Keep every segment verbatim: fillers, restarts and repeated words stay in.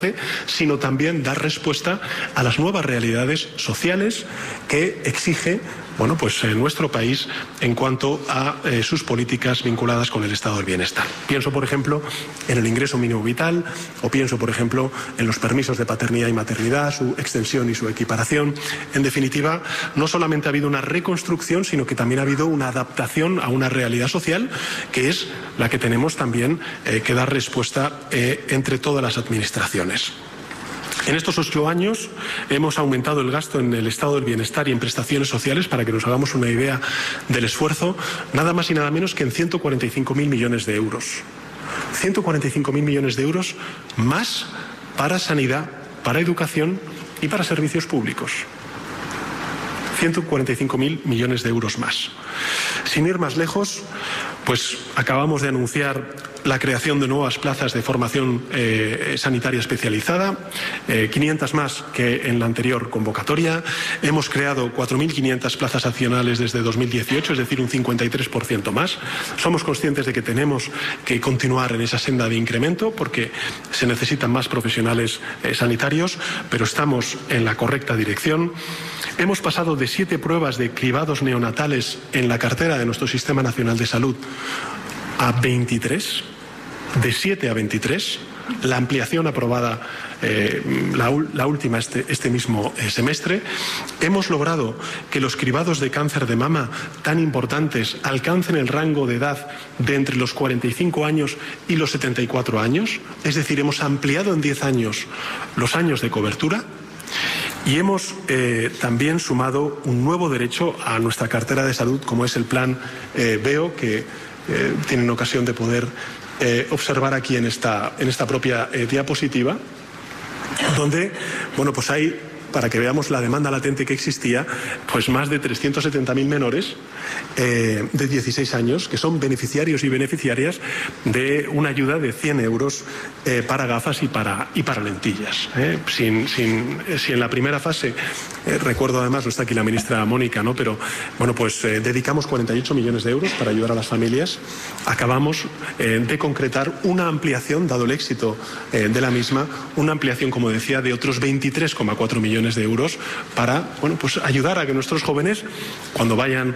sino también dar respuesta a las nuevas realidades sociales que exige bueno, pues, eh, nuestro país en cuanto a eh, sus políticas vinculadas con el estado del bienestar. Pienso, por ejemplo, en el ingreso mínimo vital o pienso, por ejemplo, en los permisos de paternidad y maternidad, su extensión y su equiparación. En definitiva, no solamente ha habido una reconstrucción, sino que también ha habido una adaptación a una realidad social que es la que tenemos también eh, que dar respuesta eh, entre todas las administraciones. En estos ocho años hemos aumentado el gasto en el estado del bienestar y en prestaciones sociales, para que nos hagamos una idea del esfuerzo, nada más y nada menos que en ciento cuarenta y cinco mil millones de euros. ciento cuarenta y cinco mil millones de euros más para sanidad, para educación y para servicios públicos. ciento cuarenta y cinco mil millones de euros más. Sin ir más lejos, pues acabamos de anunciar la creación de nuevas plazas de formación eh, sanitaria especializada, eh, quinientas más que en la anterior convocatoria. Hemos creado cuatro mil quinientas plazas adicionales desde dos mil dieciocho, es decir, un cincuenta y tres por ciento más. Somos conscientes de que tenemos que continuar en esa senda de incremento porque se necesitan más profesionales eh, sanitarios, pero estamos en la correcta dirección. Hemos pasado de siete pruebas de cribados neonatales en la cartera de nuestro Sistema Nacional de Salud a veintitrés, de siete a veintitrés, la ampliación aprobada eh, la, la última este, este mismo eh, semestre. Hemos logrado que los cribados de cáncer de mama tan importantes alcancen el rango de edad de entre los cuarenta y cinco años y los setenta y cuatro años, es decir, hemos ampliado en diez años los años de cobertura. Y hemos eh, también sumado un nuevo derecho a nuestra cartera de salud, como es el plan eh, V E O, que eh, tienen ocasión de poder eh, observar aquí en esta, en esta propia eh, diapositiva, donde, bueno, pues hay, para que veamos la demanda latente que existía, pues más de trescientos setenta mil menores eh, de dieciséis años que son beneficiarios y beneficiarias de una ayuda de cien euros eh, para gafas y para, y para lentillas. Eh. Sin, sin, si en la primera fase, eh, recuerdo además, no está aquí la ministra Mónica, ¿no? pero bueno, pues eh, dedicamos cuarenta y ocho millones de euros para ayudar a las familias, acabamos eh, de concretar una ampliación, dado el éxito eh, de la misma, una ampliación, como decía, de otros veintitrés coma cuatro millones de euros para bueno, pues ayudar a que nuestros jóvenes, cuando vayan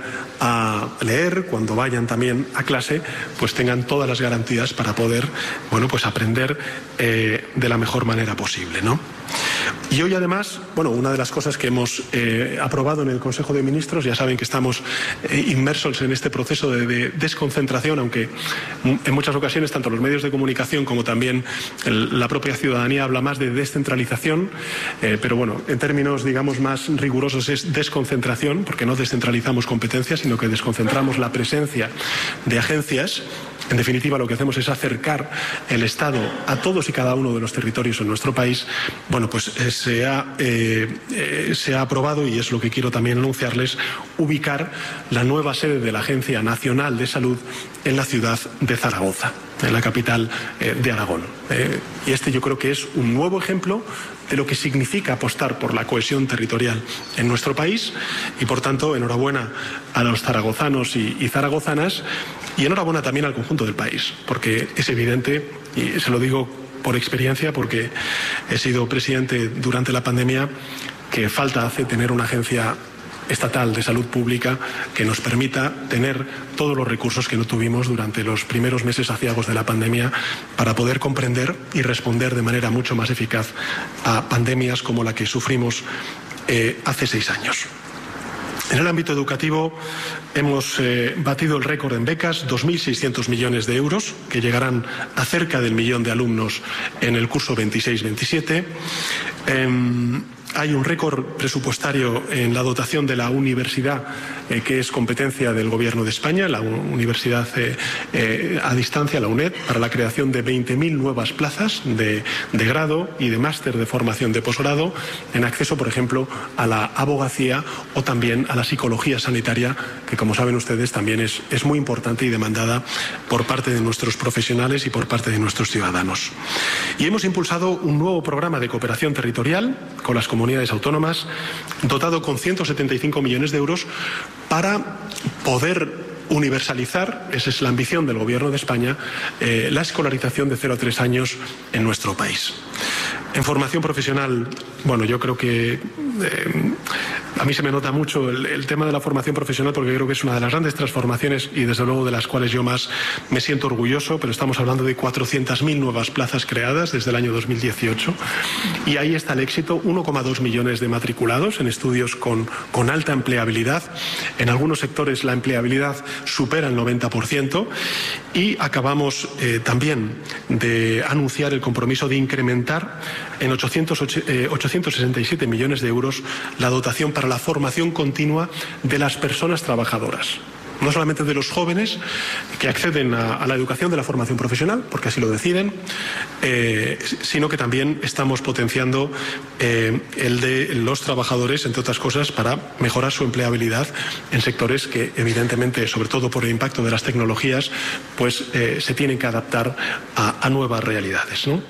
a leer, cuando vayan también a clase, pues tengan todas las garantías para poder bueno, pues aprender eh, de la mejor manera posible, ¿no? Y hoy además, bueno, una de las cosas que hemos eh, aprobado en el Consejo de Ministros, ya saben que estamos eh, inmersos en este proceso de, de desconcentración, aunque en muchas ocasiones tanto los medios de comunicación como también el, la propia ciudadanía habla más de descentralización, eh, pero bueno, en términos digamos más rigurosos es desconcentración, porque no descentralizamos competencias, sino que desconcentramos la presencia de agencias. En definitiva, lo que hacemos es acercar el Estado a todos y cada uno de los territorios en nuestro país. Bueno, pues eh, se, ha, eh, eh, se ha aprobado, y es lo que quiero también anunciarles, ubicar la nueva sede de la Agencia Nacional de Salud en la ciudad de Zaragoza, en la capital eh, de Aragón. Eh, y este yo creo que es un nuevo ejemplo de lo que significa apostar por la cohesión territorial en nuestro país y, por tanto, enhorabuena a los zaragozanos y, y zaragozanas y enhorabuena también al conjunto del país, porque es evidente, y se lo digo por experiencia, porque he sido presidente durante la pandemia, que falta hace tener una agencia estatal de salud pública que nos permita tener todos los recursos que no tuvimos durante los primeros meses aciagos de la pandemia para poder comprender y responder de manera mucho más eficaz a pandemias como la que sufrimos eh, hace seis años. En el ámbito educativo hemos eh, batido el récord en becas, dos mil seiscientos millones de euros, que llegarán a cerca del millón de alumnos en el curso veintiséis veintisiete. Eh, Hay un récord presupuestario en la dotación de la universidad, eh, que es competencia del Gobierno de España, la universidad eh, eh, a distancia, la UNED, para la creación de veinte mil nuevas plazas de, de grado y de máster de formación de posgrado, en acceso, por ejemplo, a la abogacía o también a la psicología sanitaria, que, como saben ustedes, también es, es muy importante y demandada por parte de nuestros profesionales y por parte de nuestros ciudadanos. Y hemos impulsado un nuevo programa de cooperación territorial con las comunidades comunidades autónomas, dotado con ciento setenta y cinco millones de euros para poder universalizar, esa es la ambición del Gobierno de España, eh, la escolarización de cero a tres años en nuestro país. En formación profesional, bueno, yo creo que eh, a mí se me nota mucho el, el tema de la formación profesional, porque creo que es una de las grandes transformaciones y desde luego de las cuales yo más me siento orgulloso, pero estamos hablando de cuatrocientas mil nuevas plazas creadas desde el año dos mil dieciocho y ahí está el éxito, uno coma dos millones de matriculados en estudios con, con alta empleabilidad. En algunos sectores la empleabilidad supera el noventa por ciento y acabamos eh, también de anunciar el compromiso de incrementar en ochocientos sesenta y siete millones de euros la dotación para la formación continua de las personas trabajadoras. No solamente de los jóvenes que acceden a, a la educación de la formación profesional, porque así lo deciden, eh, sino que también estamos potenciando eh, el de los trabajadores, entre otras cosas, para mejorar su empleabilidad en sectores que, evidentemente, sobre todo por el impacto de las tecnologías, pues eh, se tienen que adaptar a, a nuevas realidades, ¿no?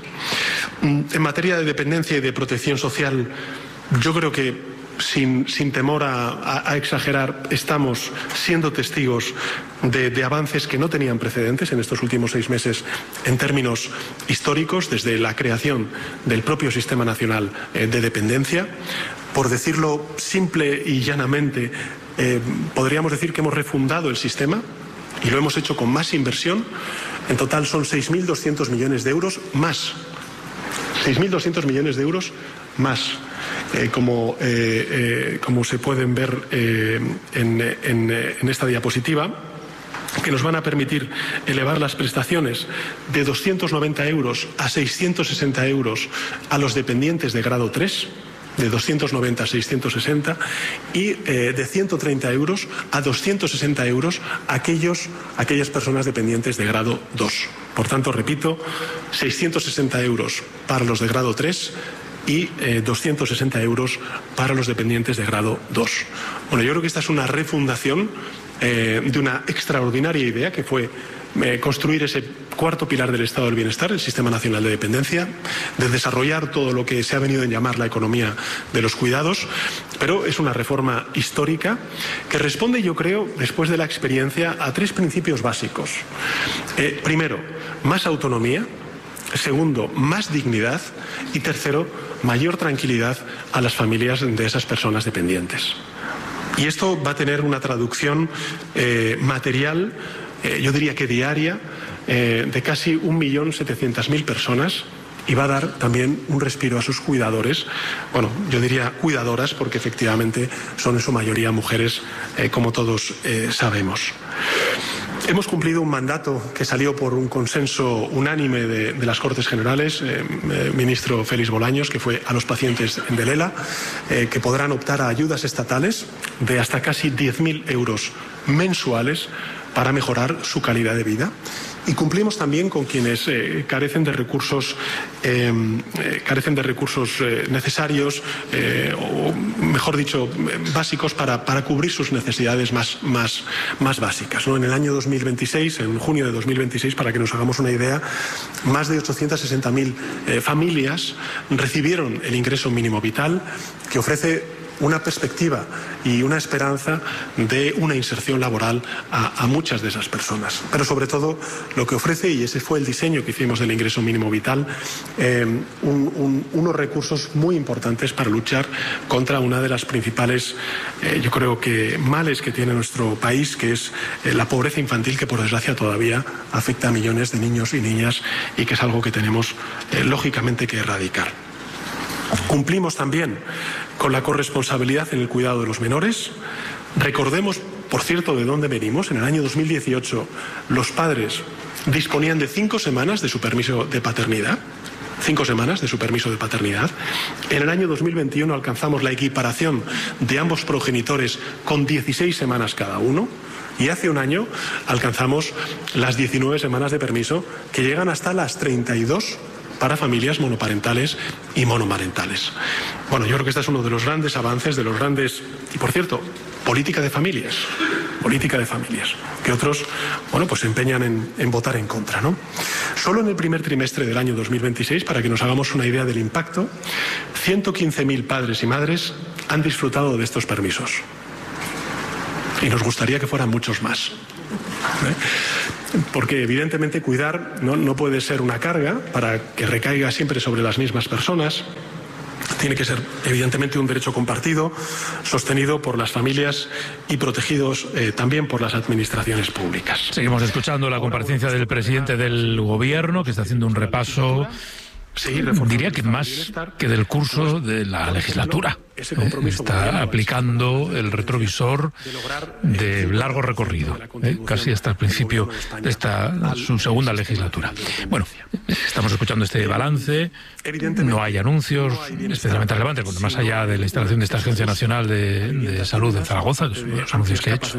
En materia de dependencia y de protección social, yo creo que Sin, sin temor a, a, a exagerar, estamos siendo testigos de, de avances que no tenían precedentes en estos últimos seis meses en términos históricos, desde la creación del propio Sistema Nacional eh, de Dependencia. Por decirlo simple y llanamente, eh, podríamos decir que hemos refundado el sistema y lo hemos hecho con más inversión. En total son seis mil doscientos millones de euros más. seis mil doscientos millones de euros más. Eh, como, eh, eh, como se pueden ver eh, en, en, en esta diapositiva, que nos van a permitir elevar las prestaciones de doscientos noventa euros a seiscientos sesenta euros a los dependientes de grado tres, de doscientos noventa a seiscientos sesenta, y eh, de ciento treinta euros a doscientos sesenta euros a aquellos, aquellas personas dependientes de grado dos. Por tanto, repito, seiscientos sesenta euros para los de grado tres y eh, doscientos sesenta euros para los dependientes de grado dos. Bueno, yo creo que esta es una refundación eh, de una extraordinaria idea que fue eh, construir ese cuarto pilar del Estado del Bienestar, el Sistema Nacional de Dependencia, de desarrollar todo lo que se ha venido a llamar la economía de los cuidados, pero es una reforma histórica que responde, yo creo, después de la experiencia, a tres principios básicos. Eh, primero, más autonomía. Segundo, más dignidad. Y tercero, mayor tranquilidad a las familias de esas personas dependientes. Y esto va a tener una traducción eh, material, eh, yo diría que diaria, eh, de casi un millón setecientas mil personas, y va a dar también un respiro a sus cuidadores. Bueno, yo diría cuidadoras, porque efectivamente son en su mayoría mujeres, eh, como todos eh, sabemos. Hemos cumplido un mandato que salió por un consenso unánime de, de las Cortes Generales, eh, eh, ministro Félix Bolaños, que fue a los pacientes del ELA, eh, que podrán optar a ayudas estatales de hasta casi diez mil euros mensuales para mejorar su calidad de vida. Y cumplimos también con quienes eh, carecen de recursos, eh, eh, carecen de recursos eh, necesarios, eh, o mejor dicho, básicos para, para cubrir sus necesidades más, más, más básicas, ¿no? En el año dos mil veintiséis, en junio de dos mil veintiséis, para que nos hagamos una idea, más de ochocientas sesenta mil eh, familias recibieron el ingreso mínimo vital, que ofrece una perspectiva y una esperanza de una inserción laboral a, a muchas de esas personas. Pero sobre todo lo que ofrece, y ese fue el diseño que hicimos del ingreso mínimo vital, eh, un, un, unos recursos muy importantes para luchar contra una de las principales, eh, yo creo que males que tiene nuestro país, que es eh, la pobreza infantil, que por desgracia todavía afecta a millones de niños y niñas y que es algo que tenemos eh, lógicamente que erradicar. Cumplimos también con la corresponsabilidad en el cuidado de los menores. Recordemos, por cierto, de dónde venimos. En el año dos mil dieciocho los padres disponían de cinco semanas de su permiso de paternidad. Cinco semanas de su permiso de paternidad. En el año dos mil veintiuno alcanzamos la equiparación de ambos progenitores con dieciséis semanas cada uno. Y hace un año alcanzamos las diecinueve semanas de permiso, que llegan hasta las treinta y dos para familias monoparentales y monomarentales. Bueno, yo creo que este es uno de los grandes avances, de los grandes... Y por cierto, política de familias, política de familias, que otros, bueno, pues se empeñan en, en votar en contra, ¿no? Solo en el primer trimestre del año dos mil veintiséis, para que nos hagamos una idea del impacto, ciento quince mil padres y madres han disfrutado de estos permisos. Y nos gustaría que fueran muchos más, ¿eh? porque evidentemente cuidar no, no puede ser una carga para que recaiga siempre sobre las mismas personas. Tiene que ser, evidentemente, un derecho compartido, sostenido por las familias y protegidos eh, también por las administraciones públicas. Seguimos escuchando la comparecencia del presidente del Gobierno, que está haciendo un repaso, diría que más que del curso de la legislatura. Está aplicando el retrovisor de largo recorrido, ¿eh? casi hasta el principio de esta su segunda legislatura. Bueno, estamos escuchando este balance, no hay anuncios especialmente relevantes, bueno, más allá de la instalación de esta Agencia Nacional de, de Salud en Zaragoza, que son los anuncios que he hecho.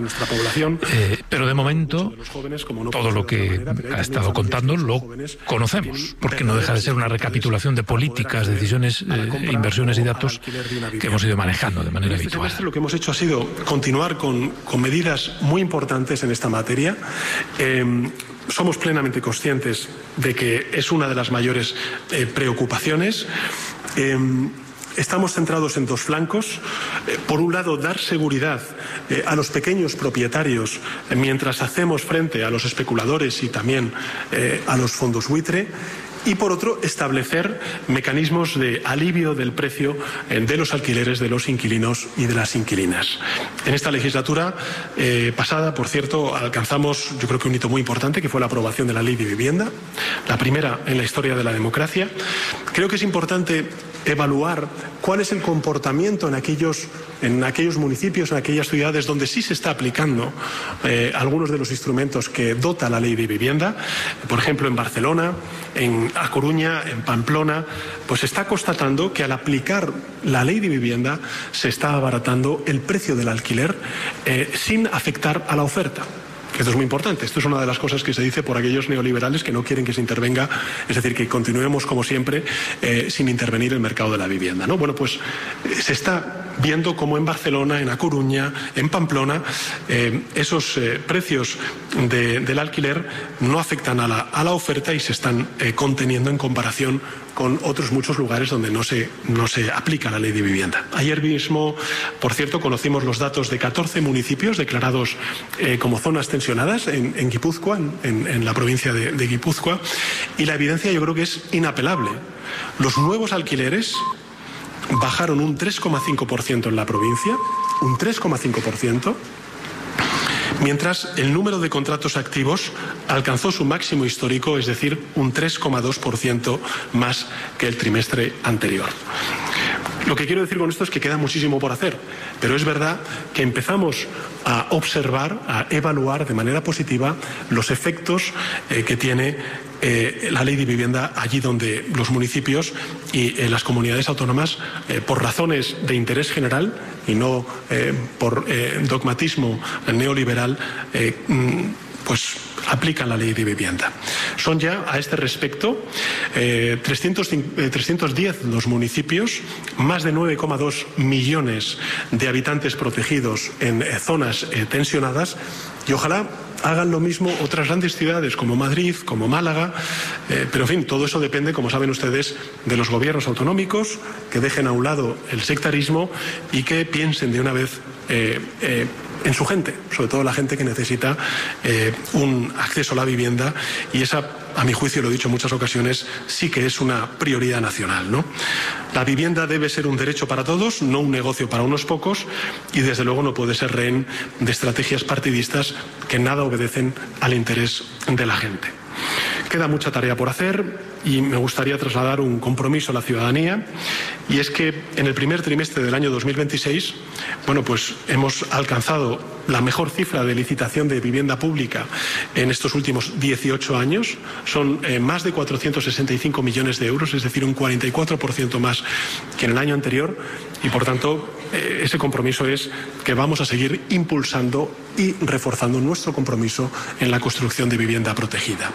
Eh, pero de momento, todo lo que ha estado contando lo conocemos, porque no deja de ser una recapitulación de políticas, decisiones, eh, inversiones y datos que hemos ido manejando de manera este habitual. Semestre lo que hemos hecho ha sido continuar con, con medidas muy importantes en esta materia. Eh, somos plenamente conscientes de que es una de las mayores eh, preocupaciones. Eh, Estamos centrados en dos flancos. Eh, por un lado, dar seguridad eh, a los pequeños propietarios eh, mientras hacemos frente a los especuladores y también eh, a los fondos buitre. Y por otro, establecer mecanismos de alivio del precio de los alquileres de los inquilinos y de las inquilinas. En esta legislatura eh, pasada, por cierto, alcanzamos, yo creo que un hito muy importante, que fue la aprobación de la Ley de Vivienda, la primera en la historia de la democracia. Creo que es importante evaluar cuál es el comportamiento en aquellos, en aquellos municipios, en aquellas ciudades donde sí se está aplicando eh, algunos de los instrumentos que dota la Ley de Vivienda. Por ejemplo, en Barcelona, en A Coruña, en Pamplona, pues se está constatando que al aplicar la Ley de Vivienda se está abaratando el precio del alquiler eh, sin afectar a la oferta. Esto es muy importante. Esto es una de las cosas que se dice por aquellos neoliberales que no quieren que se intervenga, es decir, que continuemos como siempre eh, sin intervenir el mercado de la vivienda, ¿no? Bueno, pues eh, se está viendo cómo en Barcelona, en A Coruña, en Pamplona, eh, esos eh, precios de, del alquiler no afectan a la, a la oferta y se están eh, conteniendo en comparación con otros muchos lugares donde no se, no se aplica la Ley de Vivienda. Ayer mismo, por cierto, conocimos los datos de catorce municipios declarados eh, como zonas tensionadas en, en Guipúzcoa, en, en la provincia de, de Guipúzcoa, y la evidencia yo creo que es inapelable. Los nuevos alquileres bajaron un tres coma cinco por ciento en la provincia, un tres coma cinco por ciento, mientras el número de contratos activos alcanzó su máximo histórico, es decir, un tres coma dos por ciento más que el trimestre anterior. Lo que quiero decir con esto es que queda muchísimo por hacer, pero es verdad que empezamos a observar, a evaluar de manera positiva los efectos eh, que tiene eh, la Ley de Vivienda allí donde los municipios y eh, las comunidades autónomas, eh, por razones de interés general y no eh, por eh, dogmatismo neoliberal, eh, pues aplican la Ley de Vivienda. Son ya, a este respecto, eh, trescientos diez los municipios, más de nueve coma dos millones de habitantes protegidos en eh, zonas eh, tensionadas, y ojalá hagan lo mismo otras grandes ciudades como Madrid, como Málaga, eh, pero en fin, todo eso depende, como saben ustedes, de los gobiernos autonómicos, que dejen a un lado el sectarismo y que piensen de una vez eh, eh, en su gente, sobre todo la gente que necesita eh, un acceso a la vivienda, y esa, a mi juicio, lo he dicho en muchas ocasiones, sí que es una prioridad nacional, ¿no? La vivienda debe ser un derecho para todos, no un negocio para unos pocos, y desde luego no puede ser rehén de estrategias partidistas que nada obedecen al interés de la gente. Queda mucha tarea por hacer y me gustaría trasladar un compromiso a la ciudadanía, y es que en el primer trimestre del año dos mil veintiséis, bueno, pues hemos alcanzado la mejor cifra de licitación de vivienda pública en estos últimos dieciocho años. Son eh, más de cuatrocientos sesenta y cinco millones de euros, es decir, un cuarenta y cuatro por ciento más que en el año anterior, y por tanto eh, ese compromiso es que vamos a seguir impulsando y reforzando nuestro compromiso en la construcción de vivienda protegida.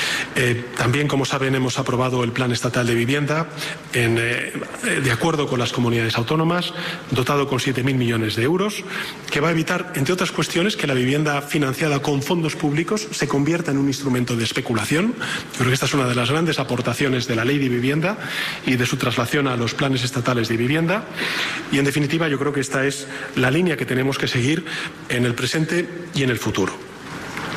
Eh, también, como saben, hemos aprobado el Plan Estatal de Vivienda en, eh, de acuerdo con las comunidades autónomas, dotado con siete mil millones de euros, que va a evitar, entre otras cuestiones, que la vivienda financiada con fondos públicos se convierta en un instrumento de especulación. Yo creo que esta es una de las grandes aportaciones de la Ley de Vivienda y de su traslación a los planes estatales de vivienda. Y, en definitiva, yo creo que esta es la línea que tenemos que seguir en el presente y en el futuro.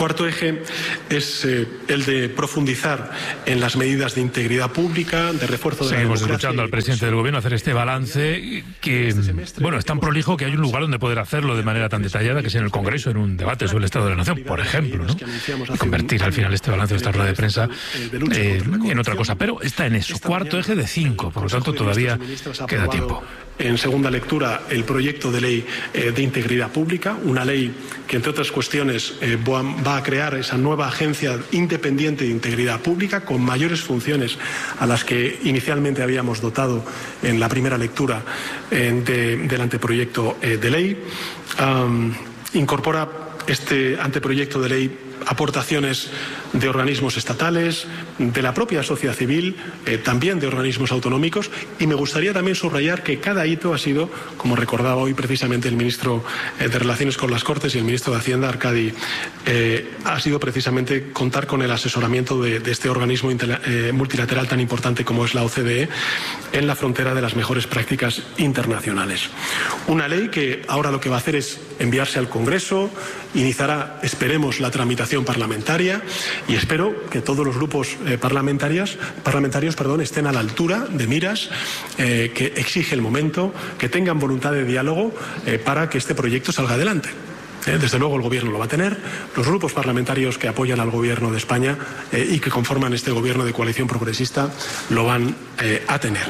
cuarto eje es eh, el de profundizar en las medidas de integridad pública, de refuerzo de la democracia. Seguimos escuchando al presidente del Gobierno hacer este balance que, bueno, es tan prolijo que hay un lugar donde poder hacerlo de manera tan detallada, que es en el Congreso, en un debate sobre el Estado de la Nación, por ejemplo, ¿no? Y convertir al final este balance de esta rueda de prensa eh, en otra cosa. Pero está en eso, cuarto eje de cinco, por lo tanto todavía queda tiempo. En segunda lectura, el proyecto de ley eh, de integridad pública, una ley que, entre otras cuestiones, eh, va a crear esa nueva agencia independiente de integridad pública con mayores funciones a las que inicialmente habíamos dotado en la primera lectura eh, de, del anteproyecto eh, de ley. Um, incorpora este anteproyecto de ley aportaciones de organismos estatales, de la propia sociedad civil, eh, también de organismos autonómicos, y me gustaría también subrayar que cada hito ha sido, como recordaba hoy precisamente el ministro eh, de Relaciones con las Cortes y el ministro de Hacienda, Arcadi, eh, ha sido precisamente contar con el asesoramiento de, de este organismo eh, multilateral tan importante como es la O C D E en la frontera de las mejores prácticas internacionales. Una ley que ahora lo que va a hacer es enviarse al Congreso, iniciará, esperemos, la tramitación parlamentaria, y espero que todos los grupos eh, parlamentarios, parlamentarios perdón, estén a la altura de miras eh, que exige el momento, que tengan voluntad de diálogo eh, para que este proyecto salga adelante. Eh, desde luego el Gobierno lo va a tener, los grupos parlamentarios que apoyan al Gobierno de España eh, y que conforman este Gobierno de coalición progresista lo van eh, a tener.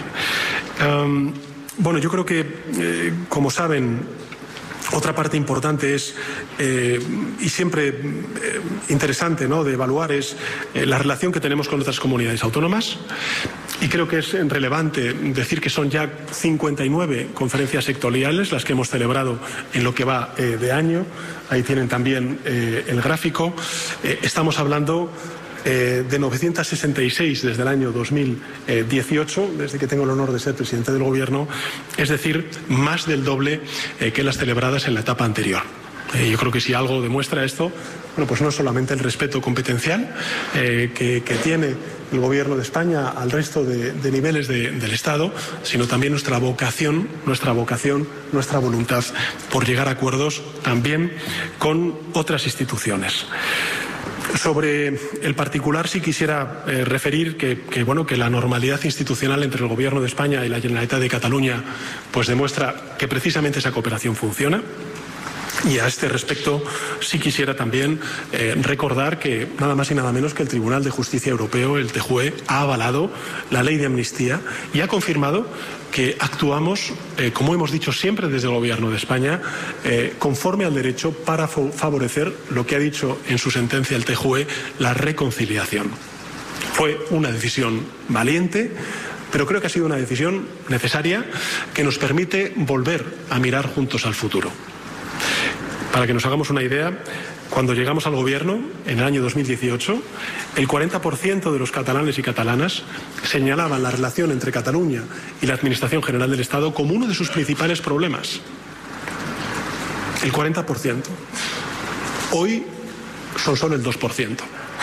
Um, bueno, yo creo que, eh, como saben, otra parte importante es, eh, y siempre eh, interesante, ¿no?, de evaluar, es eh, la relación que tenemos con otras comunidades autónomas. Y creo que es relevante decir que son ya cincuenta y nueve conferencias sectoriales las que hemos celebrado en lo que va eh, de año. Ahí tienen también eh, el gráfico. Eh, estamos hablando Eh, de novecientas sesenta y seis desde el año dos mil dieciocho, desde que tengo el honor de ser presidente del Gobierno, es decir, más del doble eh, que las celebradas en la etapa anterior. Eh, yo creo que si algo demuestra esto, bueno, pues no solamente el respeto competencial eh, que, que tiene el Gobierno de España al resto de, de niveles de, del Estado, sino también nuestra vocación, nuestra vocación, nuestra voluntad por llegar a acuerdos también con otras instituciones. Sobre el particular sí quisiera eh, referir que, que, bueno, que la normalidad institucional entre el Gobierno de España y la Generalitat de Cataluña pues demuestra que precisamente esa cooperación funciona. Y a este respecto sí quisiera también eh, recordar que nada más y nada menos que el Tribunal de Justicia Europeo, el T J U E, ha avalado la ley de amnistía y ha confirmado que actuamos, eh, como hemos dicho siempre desde el Gobierno de España, eh, conforme al derecho para favorecer lo que ha dicho en su sentencia el T J U E, la reconciliación. Fue una decisión valiente, pero creo que ha sido una decisión necesaria que nos permite volver a mirar juntos al futuro. Para que nos hagamos una idea, cuando llegamos al Gobierno, en el año dos mil dieciocho, el cuarenta por ciento de los catalanes y catalanas señalaban la relación entre Cataluña y la Administración General del Estado como uno de sus principales problemas. El cuarenta por ciento. Hoy son solo el dos por ciento.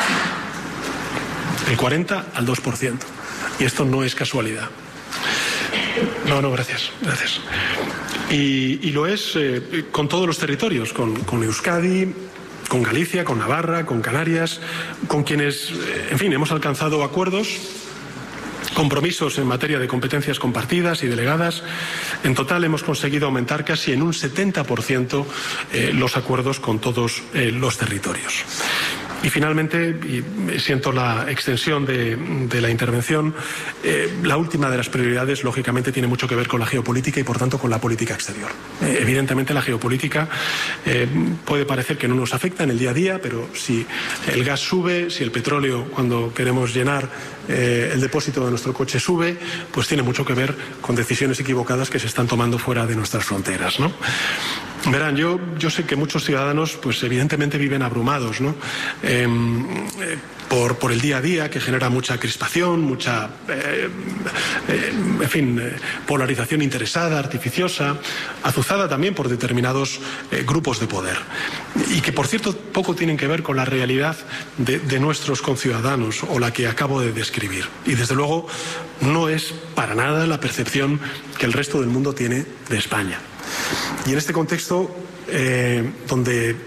El cuarenta al dos por ciento. Y esto no es casualidad. No, no, gracias. Gracias. Y, y lo es eh, con todos los territorios, con, con Euskadi, con Galicia, con Navarra, con Canarias, con quienes, eh, en fin, hemos alcanzado acuerdos, compromisos en materia de competencias compartidas y delegadas. En total hemos conseguido aumentar casi en un setenta por ciento eh, los acuerdos con todos eh, los territorios. Y finalmente, y siento la extensión de, de la intervención, eh, la última de las prioridades, lógicamente, tiene mucho que ver con la geopolítica y, por tanto, con la política exterior. Eh, evidentemente, la geopolítica eh, puede parecer que no nos afecta en el día a día, pero si el gas sube, si el petróleo, cuando queremos llenar eh, el depósito de nuestro coche, sube, pues tiene mucho que ver con decisiones equivocadas que se están tomando fuera de nuestras fronteras, ¿no? Verán, yo, yo sé que muchos ciudadanos, pues evidentemente viven abrumados, ¿no? Eh, eh, por, por el día a día, que genera mucha crispación, mucha, eh, eh, en fin, eh, polarización interesada, artificiosa, azuzada también por determinados eh, grupos de poder. Y que, por cierto, poco tienen que ver con la realidad de, de nuestros conciudadanos o la que acabo de describir. Y, desde luego, no es para nada la percepción que el resto del mundo tiene de España. Y en este contexto, eh, donde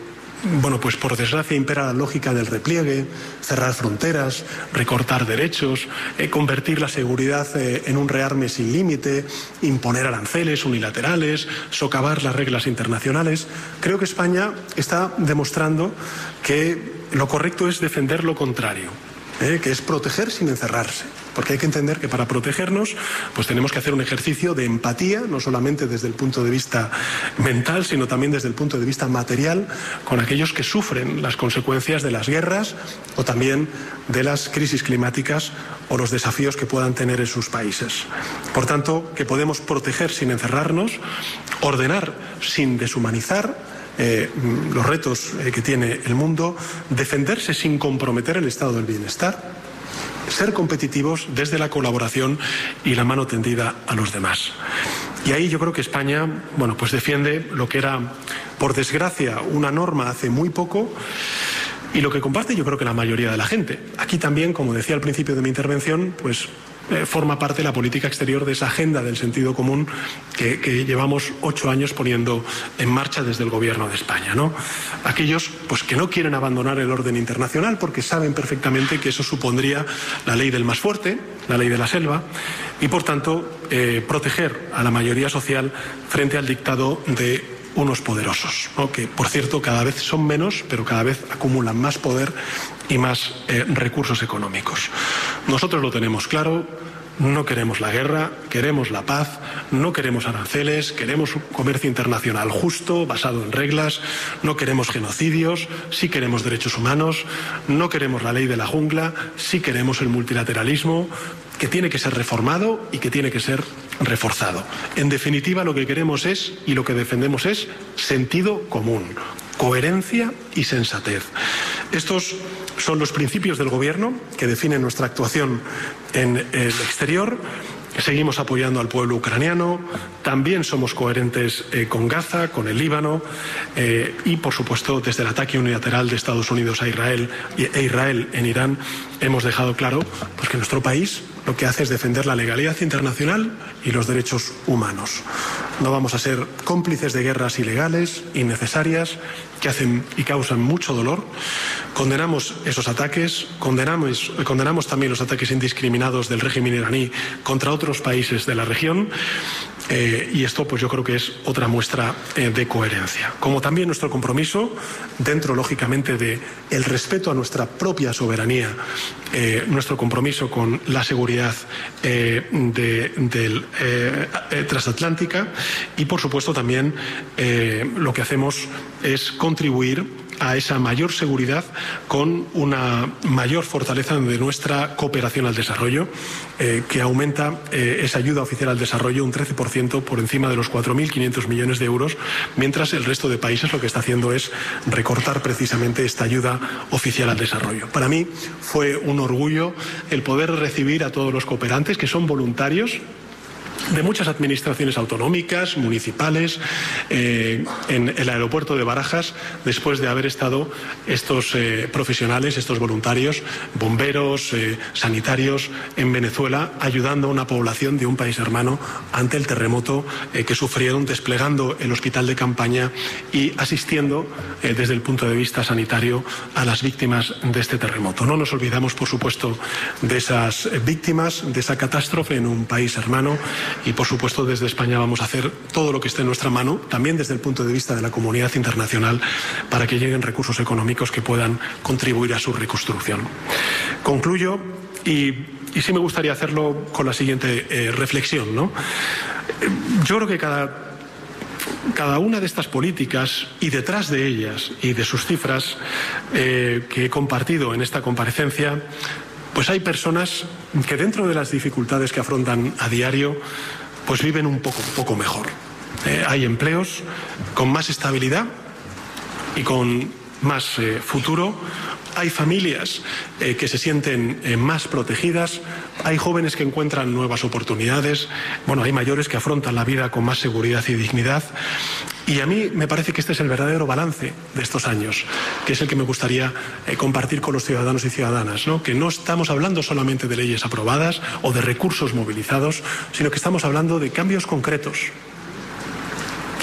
bueno, pues por desgracia impera la lógica del repliegue, cerrar fronteras, recortar derechos, eh, convertir la seguridad eh, en un rearme sin límite, imponer aranceles unilaterales, socavar las reglas internacionales. Creo que España está demostrando que lo correcto es defender lo contrario, eh, que es proteger sin encerrarse. Porque hay que entender que para protegernos pues tenemos que hacer un ejercicio de empatía, no solamente desde el punto de vista mental, sino también desde el punto de vista material, con aquellos que sufren las consecuencias de las guerras o también de las crisis climáticas o los desafíos que puedan tener en sus países. Por tanto, que podemos proteger sin encerrarnos, ordenar sin deshumanizar eh, los retos eh, que tiene el mundo, defenderse sin comprometer el estado del bienestar, ser competitivos desde la colaboración y la mano tendida a los demás. Y ahí yo creo que España, bueno, pues defiende lo que era, por desgracia, una norma hace muy poco y lo que comparte yo creo que la mayoría de la gente. Aquí también, como decía al principio de mi intervención, pues eh, forma parte la política exterior de esa agenda del sentido común que, que llevamos ocho años poniendo en marcha desde el Gobierno de España, ¿no? Aquellos pues que no quieren abandonar el orden internacional porque saben perfectamente que eso supondría la ley del más fuerte, la ley de la selva, y por tanto eh, proteger a la mayoría social frente al dictado de unos poderosos, ¿no? Que por cierto cada vez son menos, pero cada vez acumulan más poder y más eh, recursos económicos. Nosotros lo tenemos claro, no queremos la guerra, queremos la paz, no queremos aranceles, queremos un comercio internacional justo, basado en reglas, no queremos genocidios, sí queremos derechos humanos, no queremos la ley de la jungla, sí queremos el multilateralismo, que tiene que ser reformado y que tiene que ser reforzado. En definitiva, lo que queremos es, y lo que defendemos es, sentido común, coherencia y sensatez. Estos son los principios del Gobierno que definen nuestra actuación en el exterior. Seguimos apoyando al pueblo ucraniano, también somos coherentes eh, con Gaza, con el Líbano eh, y, por supuesto, desde el ataque unilateral de Estados Unidos a Israel e Israel en Irán, hemos dejado claro pues, que nuestro país lo que hace es defender la legalidad internacional y los derechos humanos. No vamos a ser cómplices de guerras ilegales, innecesarias, que hacen y causan mucho dolor. Condenamos esos ataques, condenamos, condenamos también los ataques indiscriminados del régimen iraní contra otros países de la región. Eh, y esto pues yo creo que es otra muestra eh, de coherencia. Como también nuestro compromiso, dentro lógicamente de el respeto a nuestra propia soberanía, eh, nuestro compromiso con la seguridad eh, de, del, eh, eh, transatlántica y por supuesto también eh, lo que hacemos es contribuir a esa mayor seguridad con una mayor fortaleza de nuestra cooperación al desarrollo, eh, que aumenta eh, esa ayuda oficial al desarrollo un trece por ciento por encima de los cuatro mil quinientos millones de euros, mientras el resto de países lo que está haciendo es recortar precisamente esta ayuda oficial al desarrollo. Para mí fue un orgullo el poder recibir a todos los cooperantes que son voluntarios de muchas administraciones autonómicas, municipales, eh, en el aeropuerto de Barajas, después de haber estado estos eh, profesionales, estos voluntarios, bomberos, eh, sanitarios en Venezuela, ayudando a una población de un país hermano ante el terremoto eh, que sufrieron, desplegando el hospital de campaña y asistiendo eh, desde el punto de vista sanitario a las víctimas de este terremoto. No nos olvidamos, por supuesto, de esas víctimas, de esa catástrofe en un país hermano. Y, por supuesto, desde España vamos a hacer todo lo que esté en nuestra mano, también desde el punto de vista de la comunidad internacional, para que lleguen recursos económicos que puedan contribuir a su reconstrucción. Concluyo y, y sí me gustaría hacerlo con la siguiente eh, reflexión, ¿no? Yo creo que cada, cada una de estas políticas y detrás de ellas y de sus cifras eh, que he compartido en esta comparecencia, pues hay personas que dentro de las dificultades que afrontan a diario, pues viven un poco, poco mejor. Eh, hay empleos con más estabilidad y con más eh, futuro. Hay familias eh, que se sienten eh, más protegidas, hay jóvenes que encuentran nuevas oportunidades, bueno, hay mayores que afrontan la vida con más seguridad y dignidad. Y a mí me parece que este es el verdadero balance de estos años, que es el que me gustaría eh, compartir con los ciudadanos y ciudadanas, ¿no? Que no estamos hablando solamente de leyes aprobadas o de recursos movilizados, sino que estamos hablando de cambios concretos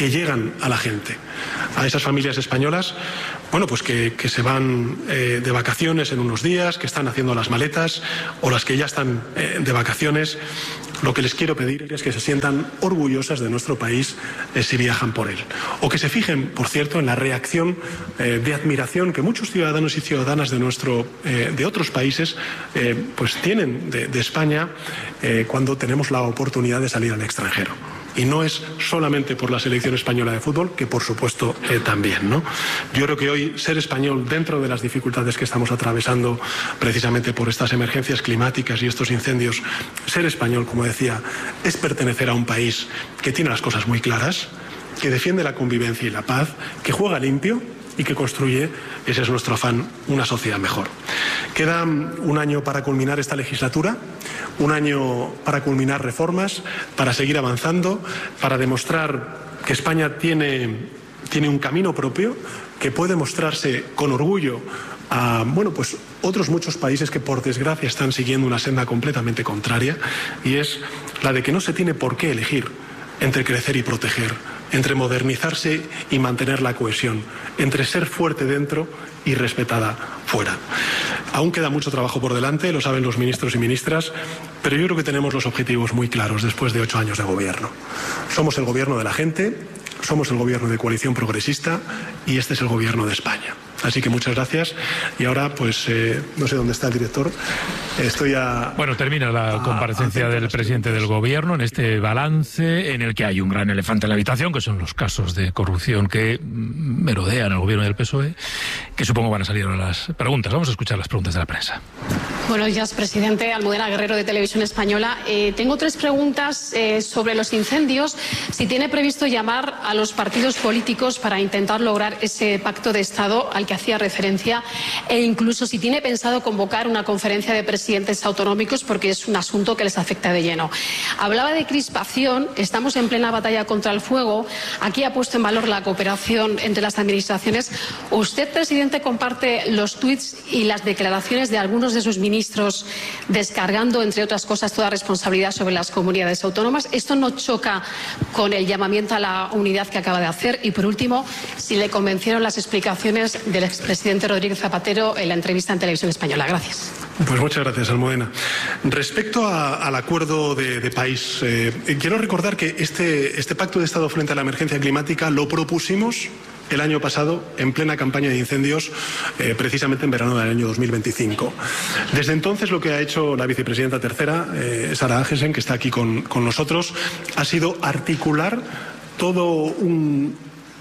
que llegan a la gente, a esas familias españolas, bueno, pues que, que se van eh, de vacaciones en unos días, que están haciendo las maletas, o las que ya están eh, de vacaciones. Lo que les quiero pedir es que se sientan orgullosas de nuestro país eh, si viajan por él. O que se fijen, por cierto, en la reacción eh, de admiración que muchos ciudadanos y ciudadanas de, nuestro, eh, de otros países eh, pues tienen de, de España eh, cuando tenemos la oportunidad de salir al extranjero. Y no es solamente por la selección española de fútbol, que por supuesto eh, también, ¿no? Yo creo que hoy ser español, dentro de las dificultades que estamos atravesando precisamente por estas emergencias climáticas y estos incendios, ser español, como decía, es pertenecer a un país que tiene las cosas muy claras, que defiende la convivencia y la paz, que juega limpio y que construye, ese es nuestro afán, una sociedad mejor. Queda un año para culminar esta legislatura, un año para culminar reformas, para seguir avanzando, para demostrar que España tiene, tiene un camino propio, que puede mostrarse con orgullo a, bueno, pues otros muchos países que por desgracia están siguiendo una senda completamente contraria, y es la de que no se tiene por qué elegir entre crecer y proteger, entre modernizarse y mantener la cohesión, entre ser fuerte dentro y respetada fuera. Aún queda mucho trabajo por delante, lo saben los ministros y ministras, pero yo creo que tenemos los objetivos muy claros después de ocho años de gobierno. Somos el gobierno de la gente, somos el gobierno de coalición progresista y este es el gobierno de España. Así que muchas gracias. Y ahora, pues, eh, no sé dónde está el director. Estoy a... Bueno, termina la a, comparecencia a del presidente del gobierno en este balance en el que hay un gran elefante en la habitación, que son los casos de corrupción que merodean al gobierno del P S O E, que supongo van a salir ahora las preguntas. Vamos a escuchar las preguntas de la prensa. Buenos días, presidente. Almudena Guerrero, de Televisión Española. Eh, tengo tres preguntas eh, sobre los incendios. Si tiene previsto llamar a los partidos políticos para intentar lograr ese pacto de Estado al que hacía referencia, e incluso si tiene pensado convocar una conferencia de presidentes autonómicos, porque es un asunto que les afecta de lleno. Hablaba de crispación. Estamos en plena batalla contra el fuego. Aquí ha puesto en valor la cooperación entre las administraciones. ¿Usted, presidente, comparte los tuits y las declaraciones de algunos de sus ministros descargando, entre otras cosas, toda responsabilidad sobre las comunidades autónomas? ¿Esto no choca con el llamamiento a la unidad que acaba de hacer? Y, por último, si le convencieron las explicaciones del expresidente Rodríguez Zapatero en la entrevista en Televisión Española. Gracias. Pues muchas gracias, Almudena. Respecto a, al acuerdo de, de país, eh, quiero recordar que este, este pacto de Estado frente a la emergencia climática lo propusimos el año pasado en plena campaña de incendios, eh, precisamente en verano del año dos mil veinticinco. Desde entonces lo que ha hecho la vicepresidenta tercera, eh, Sara Agesen, que está aquí con, con nosotros, ha sido articular todo un,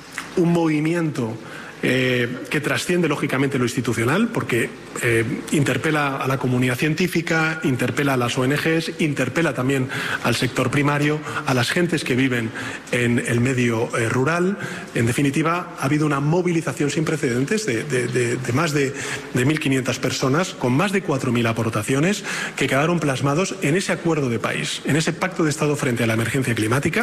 un movimiento Eh, que trasciende lógicamente lo institucional, porque eh, interpela a la comunidad científica, interpela a las O N Ges, interpela también al sector primario, a las gentes que viven en el medio eh, rural. En definitiva, ha habido una movilización sin precedentes de, de, de, de más de, de mil quinientas personas, con más de cuatro mil aportaciones, que quedaron plasmados en ese acuerdo de país, en ese pacto de Estado frente a la emergencia climática,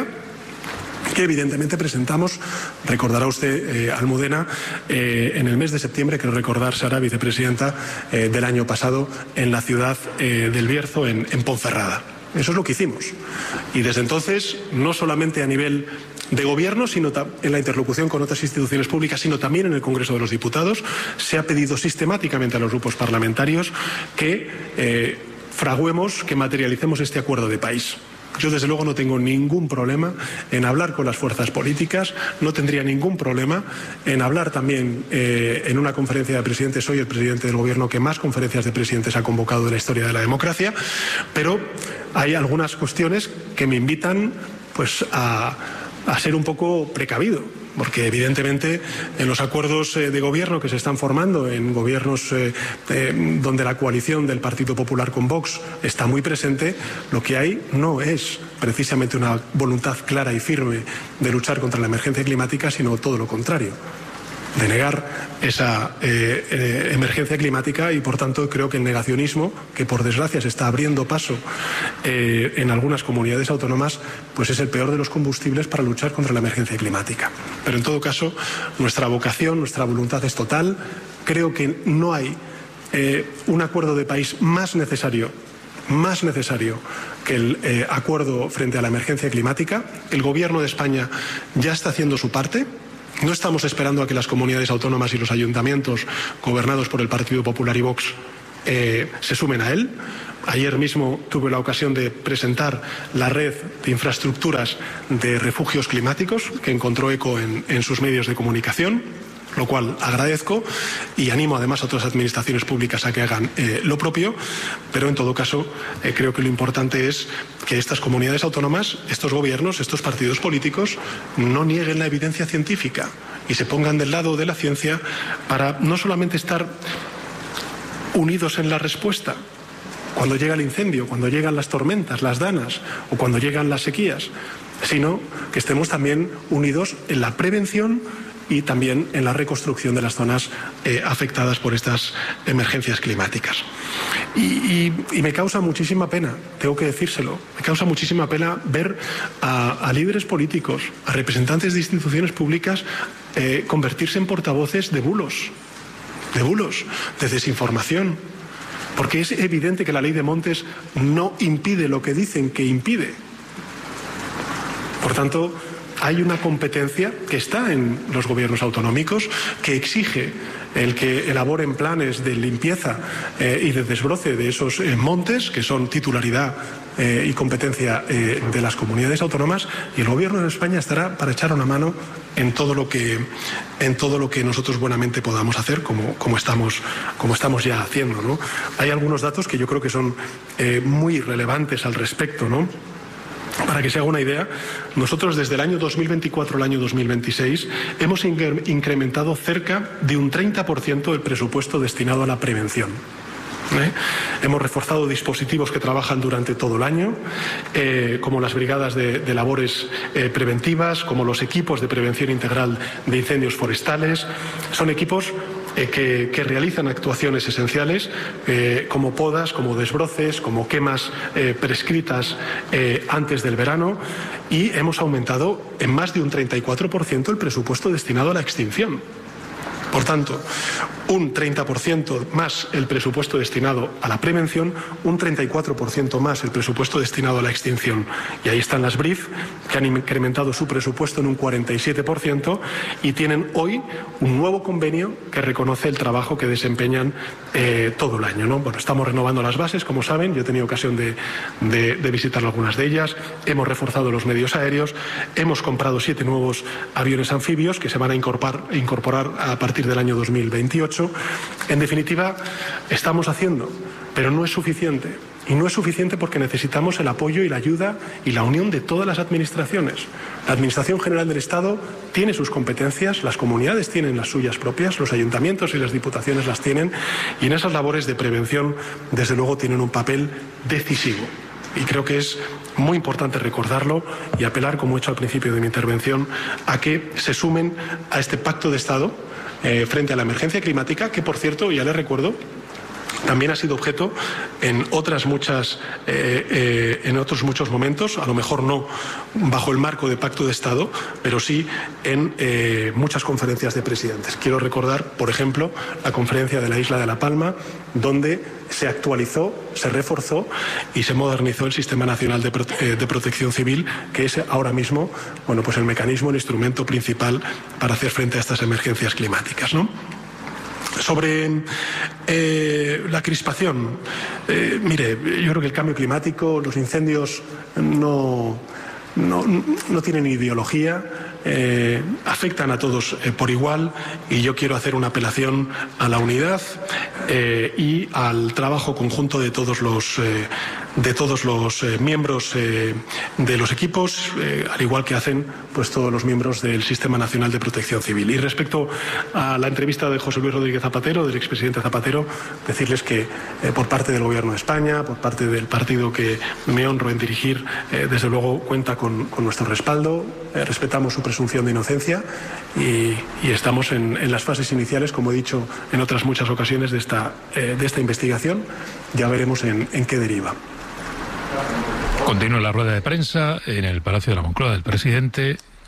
que evidentemente presentamos, recordará usted, eh, Almudena, eh, en el mes de septiembre, creo recordar, Sara, vicepresidenta, eh, del año pasado, en la ciudad eh, del Bierzo, en, en Ponferrada. Eso es lo que hicimos. Y desde entonces, no solamente a nivel de gobierno, sino en la interlocución con otras instituciones públicas, sino también en el Congreso de los Diputados, se ha pedido sistemáticamente a los grupos parlamentarios que eh, fraguemos, que materialicemos este acuerdo de país. Yo, desde luego, no tengo ningún problema en hablar con las fuerzas políticas, no tendría ningún problema en hablar también eh, en una conferencia de presidentes. Soy el presidente del Gobierno que más conferencias de presidentes ha convocado en la historia de la democracia, pero hay algunas cuestiones que me invitan pues, a, a ser un poco precavido. Porque evidentemente en los acuerdos eh, de gobierno que se están formando, en gobiernos eh, eh, donde la coalición del Partido Popular con Vox está muy presente, lo que hay no es precisamente una voluntad clara y firme de luchar contra la emergencia climática, sino todo lo contrario, de negar esa eh, eh, emergencia climática. Y por tanto creo que el negacionismo, que por desgracia se está abriendo paso eh, en algunas comunidades autónomas, pues es el peor de los combustibles para luchar contra la emergencia climática. Pero en todo caso, nuestra vocación, nuestra voluntad es total. Creo que no hay eh, un acuerdo de país más necesario más necesario que el eh, acuerdo frente a la emergencia climática. El Gobierno de España ya está haciendo su parte. No estamos esperando a que las comunidades autónomas y los ayuntamientos gobernados por el Partido Popular y Vox eh, se sumen a él. Ayer mismo tuve la ocasión de presentar la red de infraestructuras de refugios climáticos que encontró eco en, en sus medios de comunicación, lo cual agradezco y animo además a otras administraciones públicas a que hagan eh, lo propio, pero en todo caso eh, creo que lo importante es que estas comunidades autónomas, estos gobiernos, estos partidos políticos no nieguen la evidencia científica y se pongan del lado de la ciencia para no solamente estar unidos en la respuesta cuando llega el incendio, cuando llegan las tormentas, las danas o cuando llegan las sequías, sino que estemos también unidos en la prevención y también en la reconstrucción de las zonas eh, afectadas por estas emergencias climáticas. Y, y, y me causa muchísima pena, tengo que decírselo, me causa muchísima pena ver a, a líderes políticos, a representantes de instituciones públicas eh, convertirse en portavoces de bulos, de bulos, de desinformación. Porque es evidente que la ley de montes no impide lo que dicen que impide. Por tanto, hay una competencia que está en los gobiernos autonómicos que exige el que elaboren planes de limpieza eh, y de desbroce de esos eh, montes, que son titularidad eh, y competencia eh, de las comunidades autónomas, y el Gobierno de España estará para echar una mano en todo lo que, en todo lo que nosotros buenamente podamos hacer, como, como, estamos, como estamos ya haciendo, ¿no? Hay algunos datos que yo creo que son eh, muy relevantes al respecto, ¿no? Para que se haga una idea, nosotros desde el año dos mil veinticuatro al año dos mil veintiséis hemos incrementado cerca de un treinta por ciento el presupuesto destinado a la prevención. ¿Eh? Hemos reforzado dispositivos que trabajan durante todo el año, eh, como las brigadas de, de labores eh, preventivas, como los equipos de prevención integral de incendios forestales. Son equipos eh, que, que realizan actuaciones esenciales eh, como podas, como desbroces, como quemas eh, prescritas eh, antes del verano, y hemos aumentado en más de un treinta y cuatro por ciento el presupuesto destinado a la extinción. Por tanto, un treinta por ciento más el presupuesto destinado a la prevención, un treinta y cuatro por ciento más el presupuesto destinado a la extinción. Y ahí están las B R I F, que han incrementado su presupuesto en un cuarenta y siete por ciento y tienen hoy un nuevo convenio que reconoce el trabajo que desempeñan eh, todo el año, ¿no? Bueno, estamos renovando las bases, como saben, yo he tenido ocasión de, de, de visitar algunas de ellas, hemos reforzado los medios aéreos, hemos comprado siete nuevos aviones anfibios que se van a incorporar, incorporar a partir del año dos mil veintiocho. En definitiva, estamos haciendo, pero no es suficiente. Y no es suficiente porque necesitamos el apoyo y la ayuda y la unión de todas las administraciones. La Administración General del Estado tiene sus competencias, las comunidades tienen las suyas propias, los ayuntamientos y las diputaciones las tienen, y en esas labores de prevención, desde luego, tienen un papel decisivo. Y creo que es muy importante recordarlo y apelar, como he hecho al principio de mi intervención, a que se sumen a este pacto de Estado eh, frente a la emergencia climática, que, por cierto, ya les recuerdo, también ha sido objeto en otras muchas, eh, eh, en otros muchos momentos, a lo mejor no bajo el marco de Pacto de Estado, pero sí en eh, muchas conferencias de presidentes. Quiero recordar, por ejemplo, la conferencia de la Isla de La Palma, donde se actualizó, se reforzó y se modernizó el Sistema Nacional de, Prote de Protección Civil, que es ahora mismo, bueno, pues el mecanismo, el instrumento principal para hacer frente a estas emergencias climáticas, ¿no? Sobre eh, la crispación, eh, mire, yo creo que el cambio climático, los incendios no, no, no tienen ideología, eh, afectan a todos eh, por igual, y yo quiero hacer una apelación a la unidad eh, y al trabajo conjunto de todos los, eh, de todos los eh, miembros eh, de los equipos, eh, al igual que hacen pues todos los miembros del Sistema Nacional de Protección Civil. Y respecto a la entrevista de José Luis Rodríguez Zapatero, del expresidente Zapatero, decirles que eh, por parte del Gobierno de España, por parte del partido que me honro en dirigir, eh, desde luego cuenta con, con nuestro respaldo, eh, respetamos su presunción de inocencia y, y estamos en, en las fases iniciales, como he dicho en otras muchas ocasiones, de esta, eh, de esta investigación. Ya veremos en, en qué deriva. Continúa la rueda de prensa en el Palacio de la Moncloa del presidente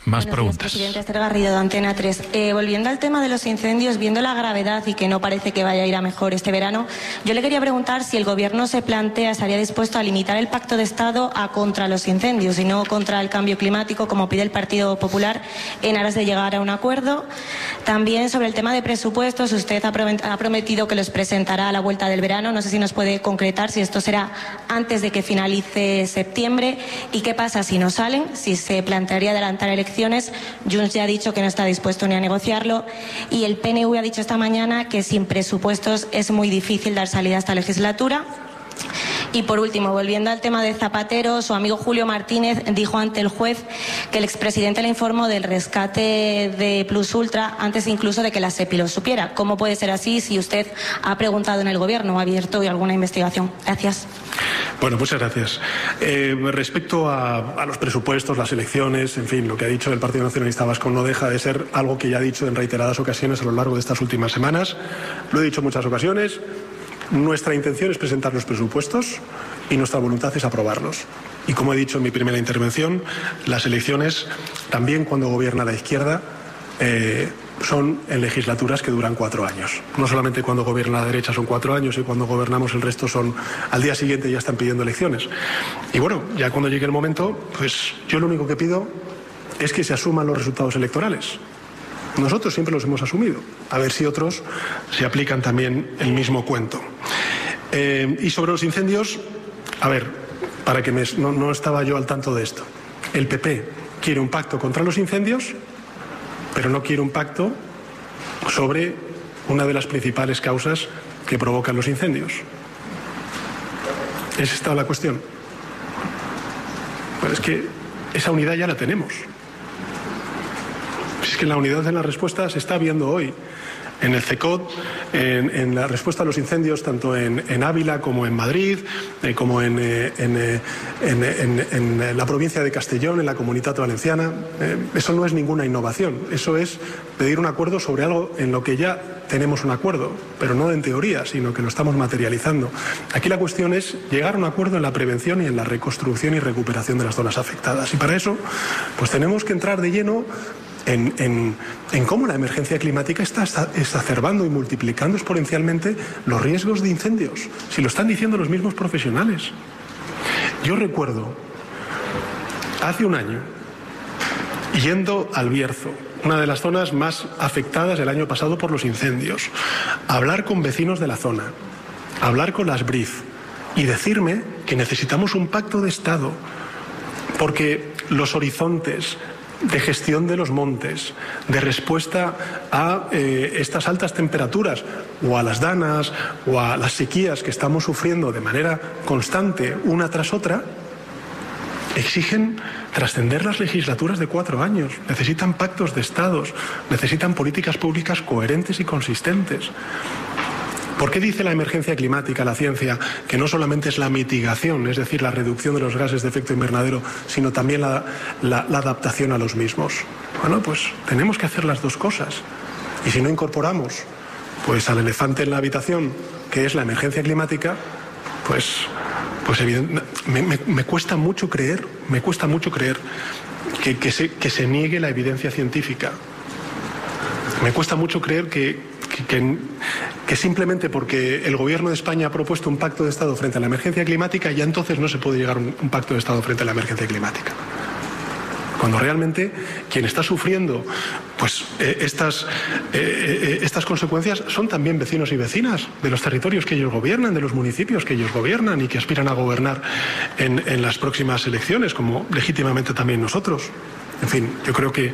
Más Buenos preguntas. días, presidente. Esther Garrido, de Antena tres. Eh, volviendo al tema de los incendios, viendo la gravedad y que no parece que vaya a ir a mejor este verano, yo le quería preguntar si el Gobierno se plantea, estaría dispuesto a limitar el Pacto de Estado a contra los incendios y no contra el cambio climático, como pide el Partido Popular, en aras de llegar a un acuerdo. También sobre el tema de presupuestos, usted ha prometido que los presentará a la vuelta del verano. No sé si nos puede concretar si esto será antes de que finalice septiembre y qué pasa si no salen, si se plantearía adelantar elecciones. Junts ya ha dicho que no está dispuesto ni a negociarlo y el P N V ha dicho esta mañana que sin presupuestos es muy difícil dar salida a esta legislatura. Y por último, volviendo al tema de Zapatero, su amigo Julio Martínez dijo ante el juez que el expresidente le informó del rescate de Plus Ultra antes incluso de que la SEPI lo supiera. ¿Cómo puede ser así si usted ha preguntado en el Gobierno o ha abierto alguna investigación? Gracias. Bueno, muchas gracias. Eh, respecto a, a los presupuestos, las elecciones, en fin, lo que ha dicho el Partido Nacionalista Vasco no deja de ser algo que ya ha dicho en reiteradas ocasiones a lo largo de estas últimas semanas. Lo he dicho en muchas ocasiones. Nuestra intención es presentar los presupuestos y nuestra voluntad es aprobarlos. Y como he dicho en mi primera intervención, las elecciones, también cuando gobierna la izquierda, eh, son en legislaturas que duran cuatro años. No solamente cuando gobierna la derecha son cuatro años y cuando gobernamos el resto son al día siguiente ya están pidiendo elecciones. Y bueno, ya cuando llegue el momento, pues yo lo único que pido es que se asuman los resultados electorales. Nosotros siempre los hemos asumido. A ver si otros se aplican también el mismo cuento. Eh, y sobre los incendios, a ver, para que me, no, no estaba yo al tanto de esto. El P P quiere un pacto contra los incendios, pero no quiere un pacto sobre una de las principales causas que provocan los incendios. ¿Es esta la cuestión? Pues es que esa unidad ya la tenemos. Es que la unidad en la respuesta se está viendo hoy. En el CECOT, en, en la respuesta a los incendios, tanto en, en Ávila como en Madrid, eh, como en, eh, en, eh, en, en, en la provincia de Castellón, en la Comunitat Valenciana. Eh, eso no es ninguna innovación, eso es pedir un acuerdo sobre algo en lo que ya tenemos un acuerdo, pero no en teoría, sino que lo estamos materializando. Aquí la cuestión es llegar a un acuerdo en la prevención y en la reconstrucción y recuperación de las zonas afectadas. Y para eso, pues tenemos que entrar de lleno En, en, en cómo la emergencia climática está exacerbando y multiplicando exponencialmente los riesgos de incendios, si lo están diciendo los mismos profesionales. Yo recuerdo, hace un año, yendo al Bierzo, una de las zonas más afectadas el año pasado por los incendios, hablar con vecinos de la zona, hablar con las B R I F y decirme que necesitamos un pacto de Estado, porque los horizontes de gestión de los montes, de respuesta a eh, estas altas temperaturas o a las danas o a las sequías que estamos sufriendo de manera constante una tras otra, exigen trascender las legislaturas de cuatro años, necesitan pactos de Estados, necesitan políticas públicas coherentes y consistentes. ¿Por qué dice la emergencia climática, la ciencia, que no solamente es la mitigación, es decir, la reducción de los gases de efecto invernadero, sino también la, la, la adaptación a los mismos? Bueno, pues tenemos que hacer las dos cosas. Y si no incorporamos pues, al elefante en la habitación, que es la emergencia climática, pues, pues evidente, me, me, me cuesta mucho creer, me cuesta mucho creer que, que, se, que se niegue la evidencia científica. Me cuesta mucho creer que Que, que, que simplemente porque el Gobierno de España ha propuesto un pacto de Estado frente a la emergencia climática, ya entonces no se puede llegar a un, un pacto de Estado frente a la emergencia climática. Cuando realmente quien está sufriendo pues, eh, estas, eh, eh, estas consecuencias son también vecinos y vecinas de los territorios que ellos gobiernan, de los municipios que ellos gobiernan y que aspiran a gobernar en, en las próximas elecciones, como legítimamente también nosotros. En fin, yo creo que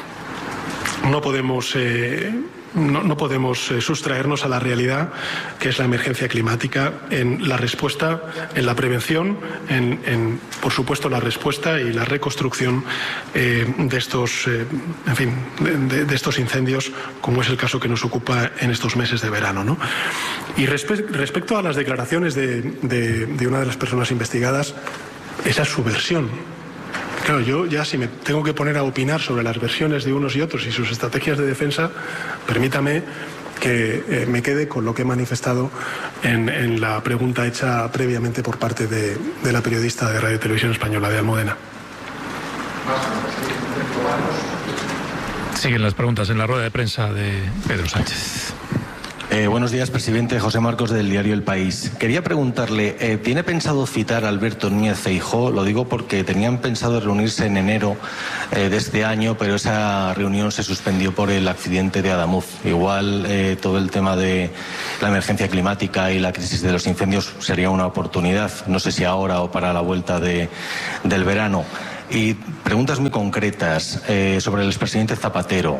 no podemos... Eh, No, no podemos eh, sustraernos a la realidad que es la emergencia climática en la respuesta, en la prevención, en, en por supuesto la respuesta y la reconstrucción eh, de estos, eh, en fin, de, de estos incendios, como es el caso que nos ocupa en estos meses de verano, ¿no? Y respe respecto a las declaraciones de, de, de una de las personas investigadas, esa es su versión. Claro, yo ya si me tengo que poner a opinar sobre las versiones de unos y otros y sus estrategias de defensa, permítame que eh, me quede con lo que he manifestado en, en la pregunta hecha previamente por parte de, de la periodista de Radio y Televisión Española, de Almudena. Siguen las preguntas en la rueda de prensa de Pedro Sánchez. Eh, buenos días, presidente. José Marcos, del diario El País. Quería preguntarle, eh, ¿tiene pensado citar a Alberto Núñez Feijóo? Lo digo porque tenían pensado reunirse en enero eh, de este año, pero esa reunión se suspendió por el accidente de Adamuz. Igual eh, todo el tema de la emergencia climática y la crisis de los incendios sería una oportunidad. No sé si ahora o para la vuelta de, del verano. Y preguntas muy concretas eh, sobre el expresidente Zapatero.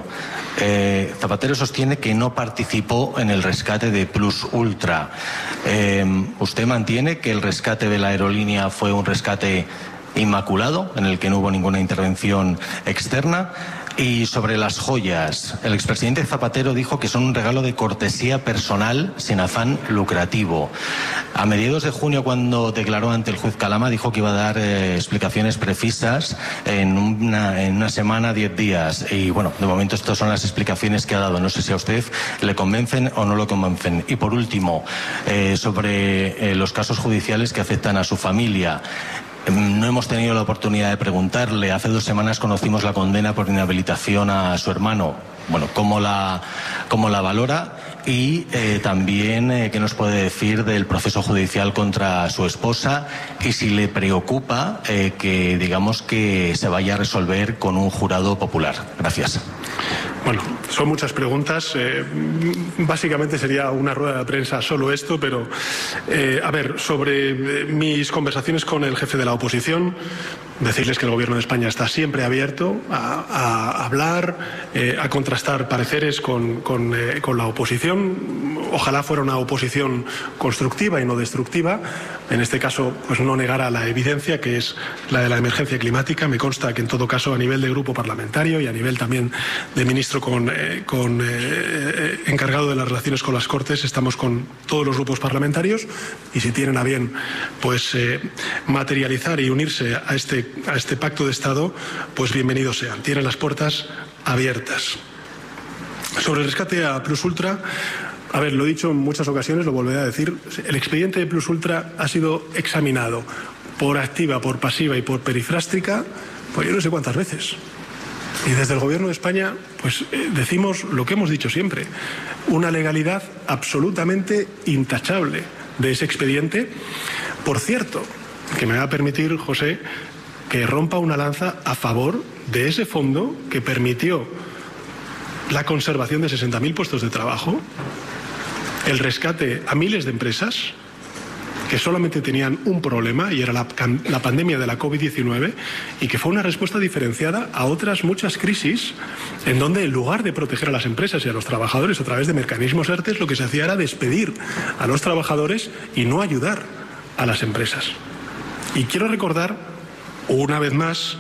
Eh, Zapatero sostiene que no participó en el rescate de Plus Ultra. Eh, ¿Usted mantiene que el rescate de la aerolínea fue un rescate inmaculado, en el que no hubo ninguna intervención externa? Y sobre las joyas, el expresidente Zapatero dijo que son un regalo de cortesía personal sin afán lucrativo. A mediados de junio, cuando declaró ante el juez Calama, dijo que iba a dar eh, explicaciones precisas en una, en una semana, diez días. Y bueno, de momento estas son las explicaciones que ha dado. No sé si a usted le convencen o no lo convencen. Y por último, eh, sobre eh, los casos judiciales que afectan a su familia. No hemos tenido la oportunidad de preguntarle. Hace dos semanas conocimos la condena por inhabilitación a su hermano. Bueno, ¿cómo la, cómo la valora? Y eh, también, eh, ¿qué nos puede decir del proceso judicial contra su esposa? Y si le preocupa eh, que, digamos, que se vaya a resolver con un jurado popular. Gracias. Bueno, son muchas preguntas. Eh, básicamente sería una rueda de prensa solo esto, pero eh, a ver, sobre eh, mis conversaciones con el jefe de la oposición, decirles que el Gobierno de España está siempre abierto a, a hablar, eh, a contrastar pareceres con, con, eh, con la oposición. Ojalá fuera una oposición constructiva y no destructiva. En este caso, pues no negara la evidencia, que es la de la emergencia climática. Me consta que en todo caso, a nivel de grupo parlamentario y a nivel también de ministro con, eh, con eh, encargado de las relaciones con las Cortes, estamos con todos los grupos parlamentarios, y si tienen a bien pues eh, materializar y unirse a este, a este pacto de Estado, pues bienvenidos sean. Tienen las puertas abiertas. Sobre el rescate a Plus Ultra, a ver, lo he dicho en muchas ocasiones, lo volveré a decir, el expediente de Plus Ultra ha sido examinado por activa, por pasiva y por perifrástica, pues yo no sé cuántas veces. Y desde el Gobierno de España, pues eh, decimos lo que hemos dicho siempre, una legalidad absolutamente intachable de ese expediente. Por cierto, que me va a permitir, José, que rompa una lanza a favor de ese fondo que permitió la conservación de sesenta mil puestos de trabajo, el rescate a miles de empresas que solamente tenían un problema, y era la, la pandemia de la COVID diecinueve, y que fue una respuesta diferenciada a otras muchas crisis en donde, en lugar de proteger a las empresas y a los trabajadores a través de mecanismos ERTE, lo que se hacía era despedir a los trabajadores y no ayudar a las empresas. Y quiero recordar una vez más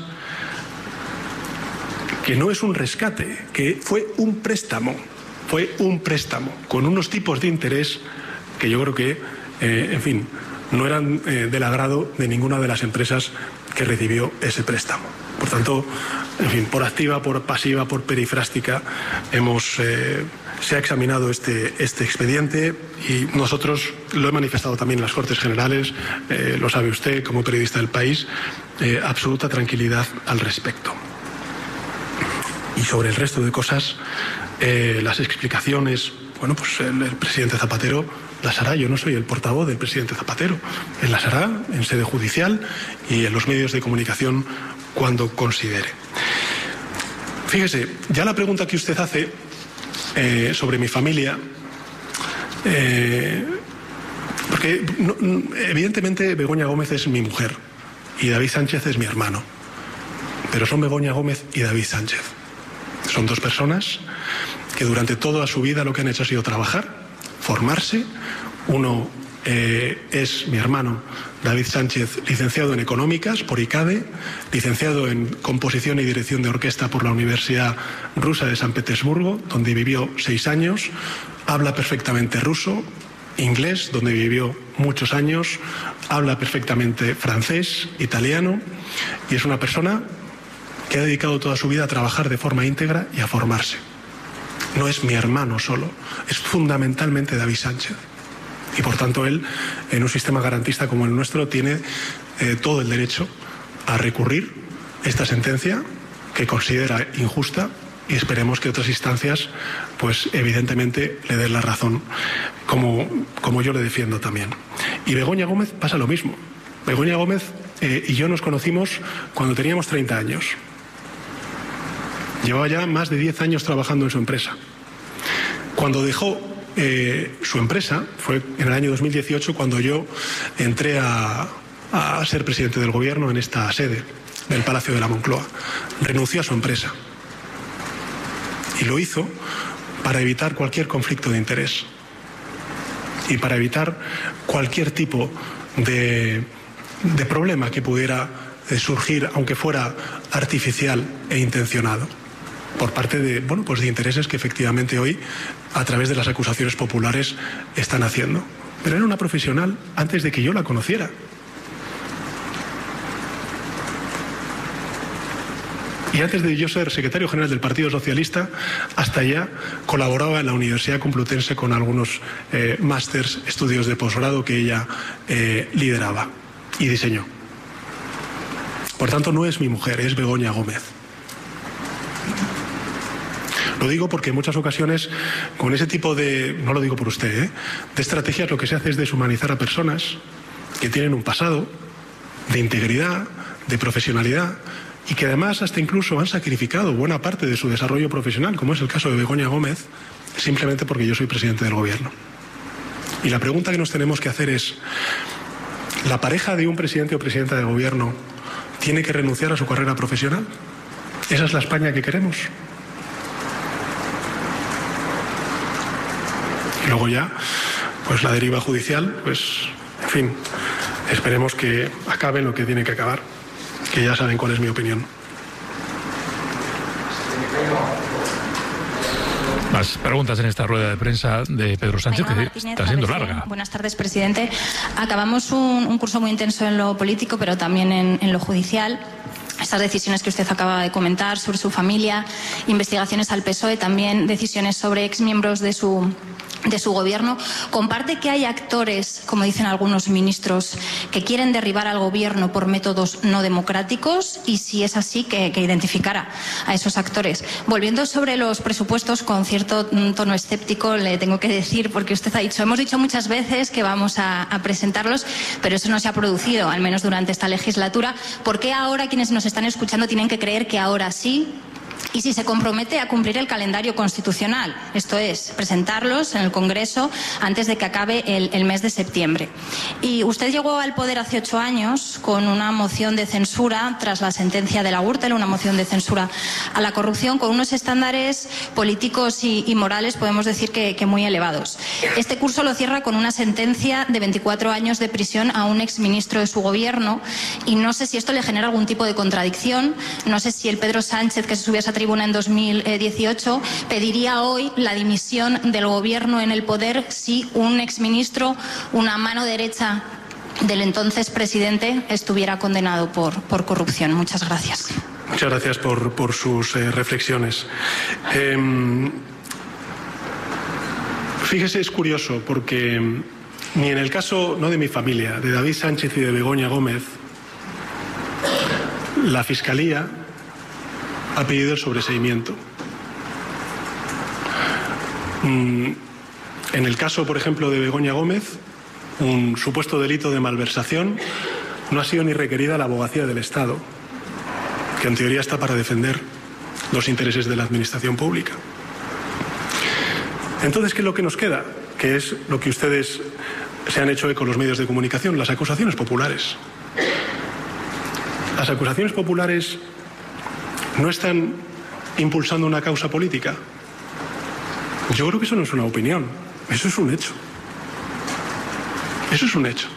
que no es un rescate, que fue un préstamo, fue un préstamo con unos tipos de interés que yo creo que Eh, en fin, no eran eh, del agrado de ninguna de las empresas que recibió ese préstamo. Por tanto, en fin, por activa, por pasiva, por perifrástica, hemos, eh, se ha examinado este, este expediente, y nosotros lo he manifestado también en las Cortes Generales, eh, lo sabe usted como periodista del País, eh, absoluta tranquilidad al respecto. Y sobre el resto de cosas, eh, las explicaciones, bueno, pues el, el presidente Zapatero las hará. Yo no soy el portavoz del presidente Zapatero. Él las hará en sede judicial y en los medios de comunicación cuando considere. Fíjese, ya la pregunta que usted hace eh, sobre mi familia, eh, porque no, evidentemente Begoña Gómez es mi mujer y David Sánchez es mi hermano, pero son Begoña Gómez y David Sánchez. Son dos personas que durante toda su vida lo que han hecho ha sido trabajar, formarse. Uno eh, es mi hermano David Sánchez, licenciado en Económicas por I C A D E, licenciado en Composición y Dirección de Orquesta por la Universidad Rusa de San Petersburgo, donde vivió seis años, habla perfectamente ruso, inglés, donde vivió muchos años, habla perfectamente francés, italiano, y es una persona que ha dedicado toda su vida a trabajar de forma íntegra y a formarse. No es mi hermano solo, es fundamentalmente David Sánchez. Y por tanto él, en un sistema garantista como el nuestro, tiene eh, todo el derecho a recurrir esta sentencia, que considera injusta, y esperemos que otras instancias, pues evidentemente le den la razón, como, como yo le defiendo también. Y Begoña Gómez pasa lo mismo. Begoña Gómez eh, y yo nos conocimos cuando teníamos treinta años. Llevaba ya más de diez años trabajando en su empresa. Cuando dejó eh, su empresa, fue en el año dos mil dieciocho cuando yo entré a, a ser presidente del gobierno en esta sede del Palacio de la Moncloa. Renunció a su empresa. Y lo hizo para evitar cualquier conflicto de interés y para evitar cualquier tipo de, de problema que pudiera surgir, aunque fuera artificial e intencionado, por parte de, bueno, pues de intereses que efectivamente hoy, a través de las acusaciones populares, están haciendo. Pero era una profesional antes de que yo la conociera. Y antes de yo ser secretario general del Partido Socialista, hasta ya colaboraba en la Universidad Complutense con algunos eh, másters, estudios de posgrado que ella eh, lideraba y diseñó. Por tanto, no es mi mujer, es Begoña Gómez. Lo digo porque en muchas ocasiones, con ese tipo de, no lo digo por usted, ¿eh? de estrategias, lo que se hace es deshumanizar a personas que tienen un pasado de integridad, de profesionalidad, y que además hasta incluso han sacrificado buena parte de su desarrollo profesional, como es el caso de Begoña Gómez, simplemente porque yo soy presidente del gobierno. Y la pregunta que nos tenemos que hacer es, ¿la pareja de un presidente o presidenta de gobierno tiene que renunciar a su carrera profesional? ¿Esa es la España que queremos? Y luego ya, pues la deriva judicial, pues, en fin, esperemos que acabe lo que tiene que acabar, que ya saben cuál es mi opinión. Más preguntas en esta rueda de prensa de Pedro Sánchez, que Martínez, está siendo larga. Buenas tardes, presidente. Acabamos un, un curso muy intenso en lo político, pero también en, en lo judicial. Estas decisiones que usted acaba de comentar sobre su familia, investigaciones al P S O E, también decisiones sobre exmiembros de su de su gobierno. ¿Comparte que hay actores, como dicen algunos ministros, que quieren derribar al gobierno por métodos no democráticos? Y si es así, que, que identificara a esos actores. Volviendo sobre los presupuestos, con cierto tono escéptico, le tengo que decir, porque usted ha dicho, hemos dicho muchas veces que vamos a, a presentarlos, pero eso no se ha producido, al menos durante esta legislatura. ¿Por qué ahora quienes nos están escuchando tienen que creer que ahora sí? Y si se compromete a cumplir el calendario constitucional, esto es, presentarlos en el Congreso antes de que acabe el, el mes de septiembre. Y usted llegó al poder hace ocho años con una moción de censura tras la sentencia de la Gürtel, una moción de censura a la corrupción con unos estándares políticos y, y morales, podemos decir que, que muy elevados. Este curso lo cierra con una sentencia de veinticuatro años de prisión a un exministro de su gobierno, y no sé si esto le genera algún tipo de contradicción, no sé si el Pedro Sánchez, que se subió a esa tribuna en dos mil dieciocho, pediría hoy la dimisión del gobierno en el poder si un exministro, una mano derecha del entonces presidente, estuviera condenado por, por corrupción. Muchas gracias. Muchas gracias por, por sus eh, reflexiones. Eh, fíjese, es curioso, porque ni en el caso, no de mi familia, de David Sánchez y de Begoña Gómez, la Fiscalía ha pedido el sobreseimiento. En el caso, por ejemplo, de Begoña Gómez, un supuesto delito de malversación, no ha sido ni requerida la abogacía del Estado, que en teoría está para defender los intereses de la administración pública. Entonces, ¿qué es lo que nos queda? Que es lo que ustedes se han hecho eco en los medios de comunicación, las acusaciones populares. Las acusaciones populares no están impulsando una causa política. Yo creo que eso no es una opinión, eso es un hecho. Eso es un hecho.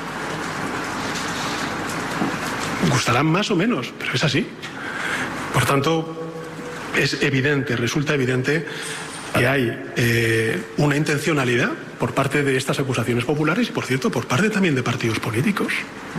Gustarán más o menos, pero es así. Por tanto, es evidente, resulta evidente que hay eh, una intencionalidad por parte de estas acusaciones populares y, por cierto, por parte también de partidos políticos.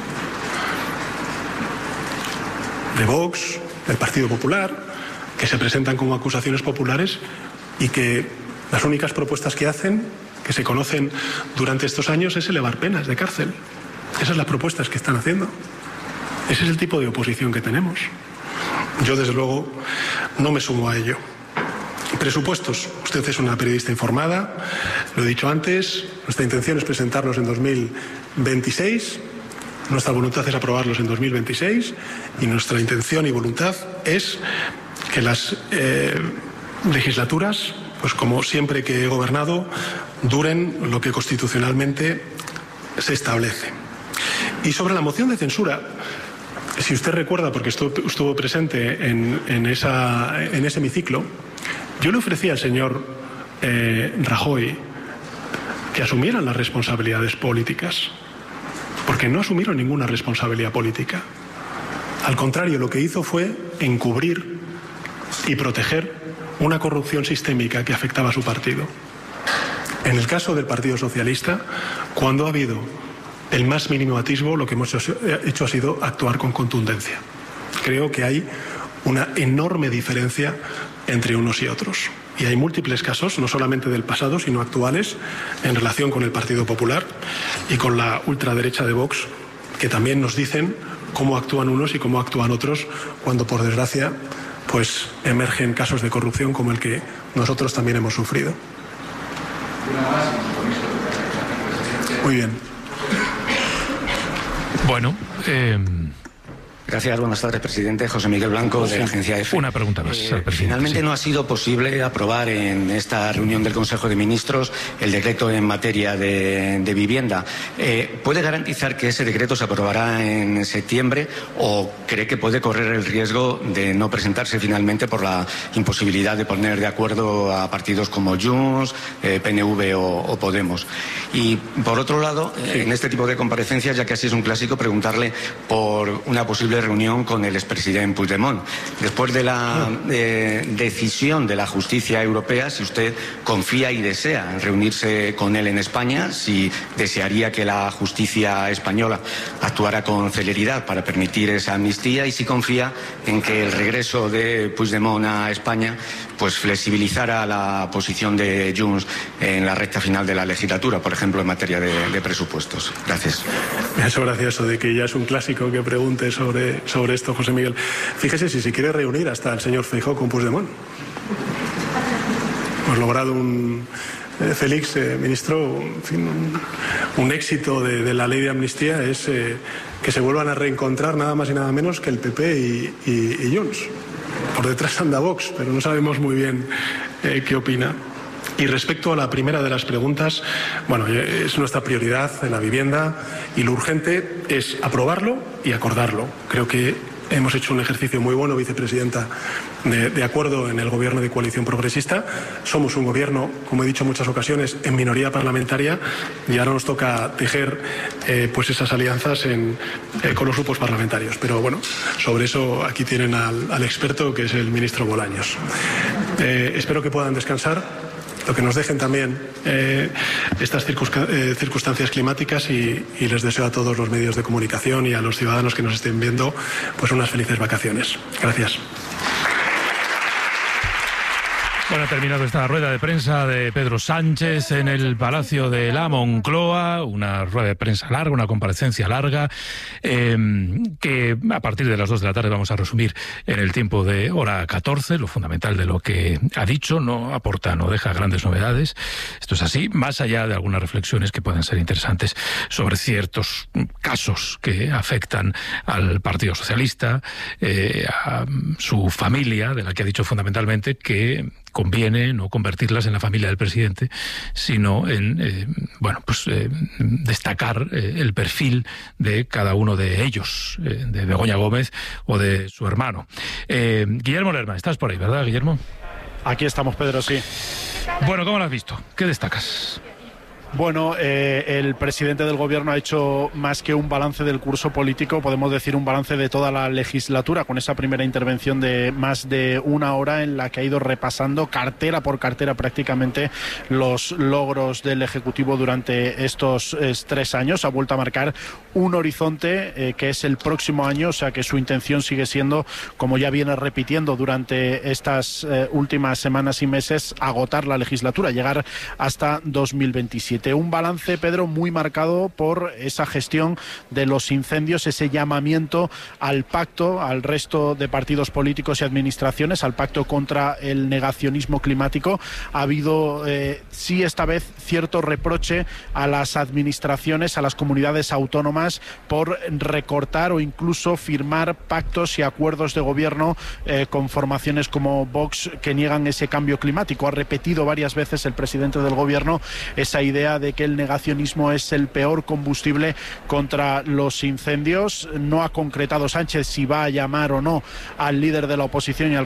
De Vox, del Partido Popular, que se presentan como acusaciones populares y que las únicas propuestas que hacen, que se conocen durante estos años, es elevar penas de cárcel. Esas son las propuestas que están haciendo. Ese es el tipo de oposición que tenemos. Yo, desde luego, no me sumo a ello. Presupuestos. Usted es una periodista informada, lo he dicho antes, nuestra intención es presentarlos en dos mil veintiséis, nuestra voluntad es aprobarlos en dos mil veintiséis y nuestra intención y voluntad es que las eh, legislaturas, pues como siempre que he gobernado, duren lo que constitucionalmente se establece. Y sobre la moción de censura, si usted recuerda, porque estuvo, estuvo presente en, en, esa, en ese hemiciclo, yo le ofrecí al señor eh, Rajoy que asumieran las responsabilidades políticas, porque no asumieron ninguna responsabilidad política. Al contrario, lo que hizo fue encubrir y proteger una corrupción sistémica que afectaba a su partido. En el caso del Partido Socialista, cuando ha habido el más mínimo atisbo, lo que hemos hecho ha sido actuar con contundencia. Creo que hay una enorme diferencia entre unos y otros. Y hay múltiples casos, no solamente del pasado, sino actuales, en relación con el Partido Popular y con la ultraderecha de Vox, que también nos dicen cómo actúan unos y cómo actúan otros, cuando, por desgracia, pues emergen casos de corrupción como el que nosotros también hemos sufrido. Muy bien. Bueno, eh... Gracias, buenas tardes, presidente. José Miguel Blanco, de la agencia EFE. Una pregunta más. Eh, finalmente sí. No ha sido posible aprobar en esta reunión del Consejo de Ministros el decreto en materia de, de vivienda. Eh, ¿Puede garantizar que ese decreto se aprobará en septiembre o cree que puede correr el riesgo de no presentarse finalmente por la imposibilidad de poner de acuerdo a partidos como Junts, eh, P N V o, o Podemos? Y, por otro lado, sí. en este tipo de comparecencias, ya que así es un clásico, preguntarle por una posible reunión con el expresidente Puigdemont. Después de la eh, decisión de la justicia europea, si usted confía y desea reunirse con él en España, si desearía que la justicia española actuara con celeridad para permitir esa amnistía y si confía en que el regreso de Puigdemont a España pues flexibilizara la posición de Junts en la recta final de la legislatura, por ejemplo, en materia de, de presupuestos. Gracias. Me ha hecho gracioso de que ya es un clásico que pregunte sobre sobre esto, José Miguel. Fíjese si se quiere reunir hasta el señor Feijóo con Puigdemont. Hemos logrado un eh, Félix, eh, ministro, en fin, un, un éxito de, de la ley de amnistía es eh, que se vuelvan a reencontrar nada más y nada menos que el P P y, y, y Junts. Por detrás anda Vox, pero no sabemos muy bien eh, qué opina. Y respecto a la primera de las preguntas, bueno, es nuestra prioridad en la vivienda y lo urgente es aprobarlo y acordarlo. Creo que hemos hecho un ejercicio muy bueno, vicepresidenta, de, de acuerdo en el gobierno de coalición progresista. Somos un gobierno, como he dicho en muchas ocasiones, en minoría parlamentaria y ahora nos toca tejer eh, pues esas alianzas en, eh, con los grupos parlamentarios. Pero bueno, sobre eso aquí tienen al, al experto, que es el ministro Bolaños. Eh, espero que puedan descansar, lo que nos dejen también eh, estas eh, circunstancias climáticas y, y les deseo a todos los medios de comunicación y a los ciudadanos que nos estén viendo pues unas felices vacaciones. Gracias. Bueno, ha terminado esta rueda de prensa de Pedro Sánchez en el Palacio de la Moncloa, una rueda de prensa larga, una comparecencia larga, eh, que a partir de las dos de la tarde vamos a resumir en el tiempo de hora catorce, lo fundamental de lo que ha dicho. No aporta, no deja grandes novedades, esto es así, más allá de algunas reflexiones que pueden ser interesantes sobre ciertos casos que afectan al Partido Socialista, eh, a su familia, de la que ha dicho fundamentalmente que conviene no convertirlas en la familia del presidente, sino en eh, bueno, pues eh, destacar eh, el perfil de cada uno de ellos, eh, de Begoña Gómez o de su hermano. Eh, Guillermo Lerma, estás por ahí, ¿verdad, Guillermo? Aquí estamos, Pedro, sí. Bueno, ¿cómo lo has visto? ¿Qué destacas? Bueno, eh, el presidente del gobierno ha hecho más que un balance del curso político, podemos decir un balance de toda la legislatura, con esa primera intervención de más de una hora en la que ha ido repasando cartera por cartera prácticamente los logros del Ejecutivo durante estos eh, tres años. Ha vuelto a marcar un horizonte eh, que es el próximo año, o sea que su intención sigue siendo, como ya viene repitiendo durante estas eh, últimas semanas y meses, agotar la legislatura, llegar hasta dos mil veintisiete. límite. Un balance, Pedro, muy marcado por esa gestión de los incendios, ese llamamiento al pacto, al resto de partidos políticos y administraciones, al pacto contra el negacionismo climático. Ha habido, eh, sí, esta vez cierto reproche a las administraciones, a las comunidades autónomas por recortar o incluso firmar pactos y acuerdos de gobierno eh, con formaciones como Vox que niegan ese cambio climático. Ha repetido varias veces el presidente del gobierno esa idea de que el negacionismo es el peor combustible contra los incendios. No ha concretado Sánchez si va a llamar o no al líder de la oposición y al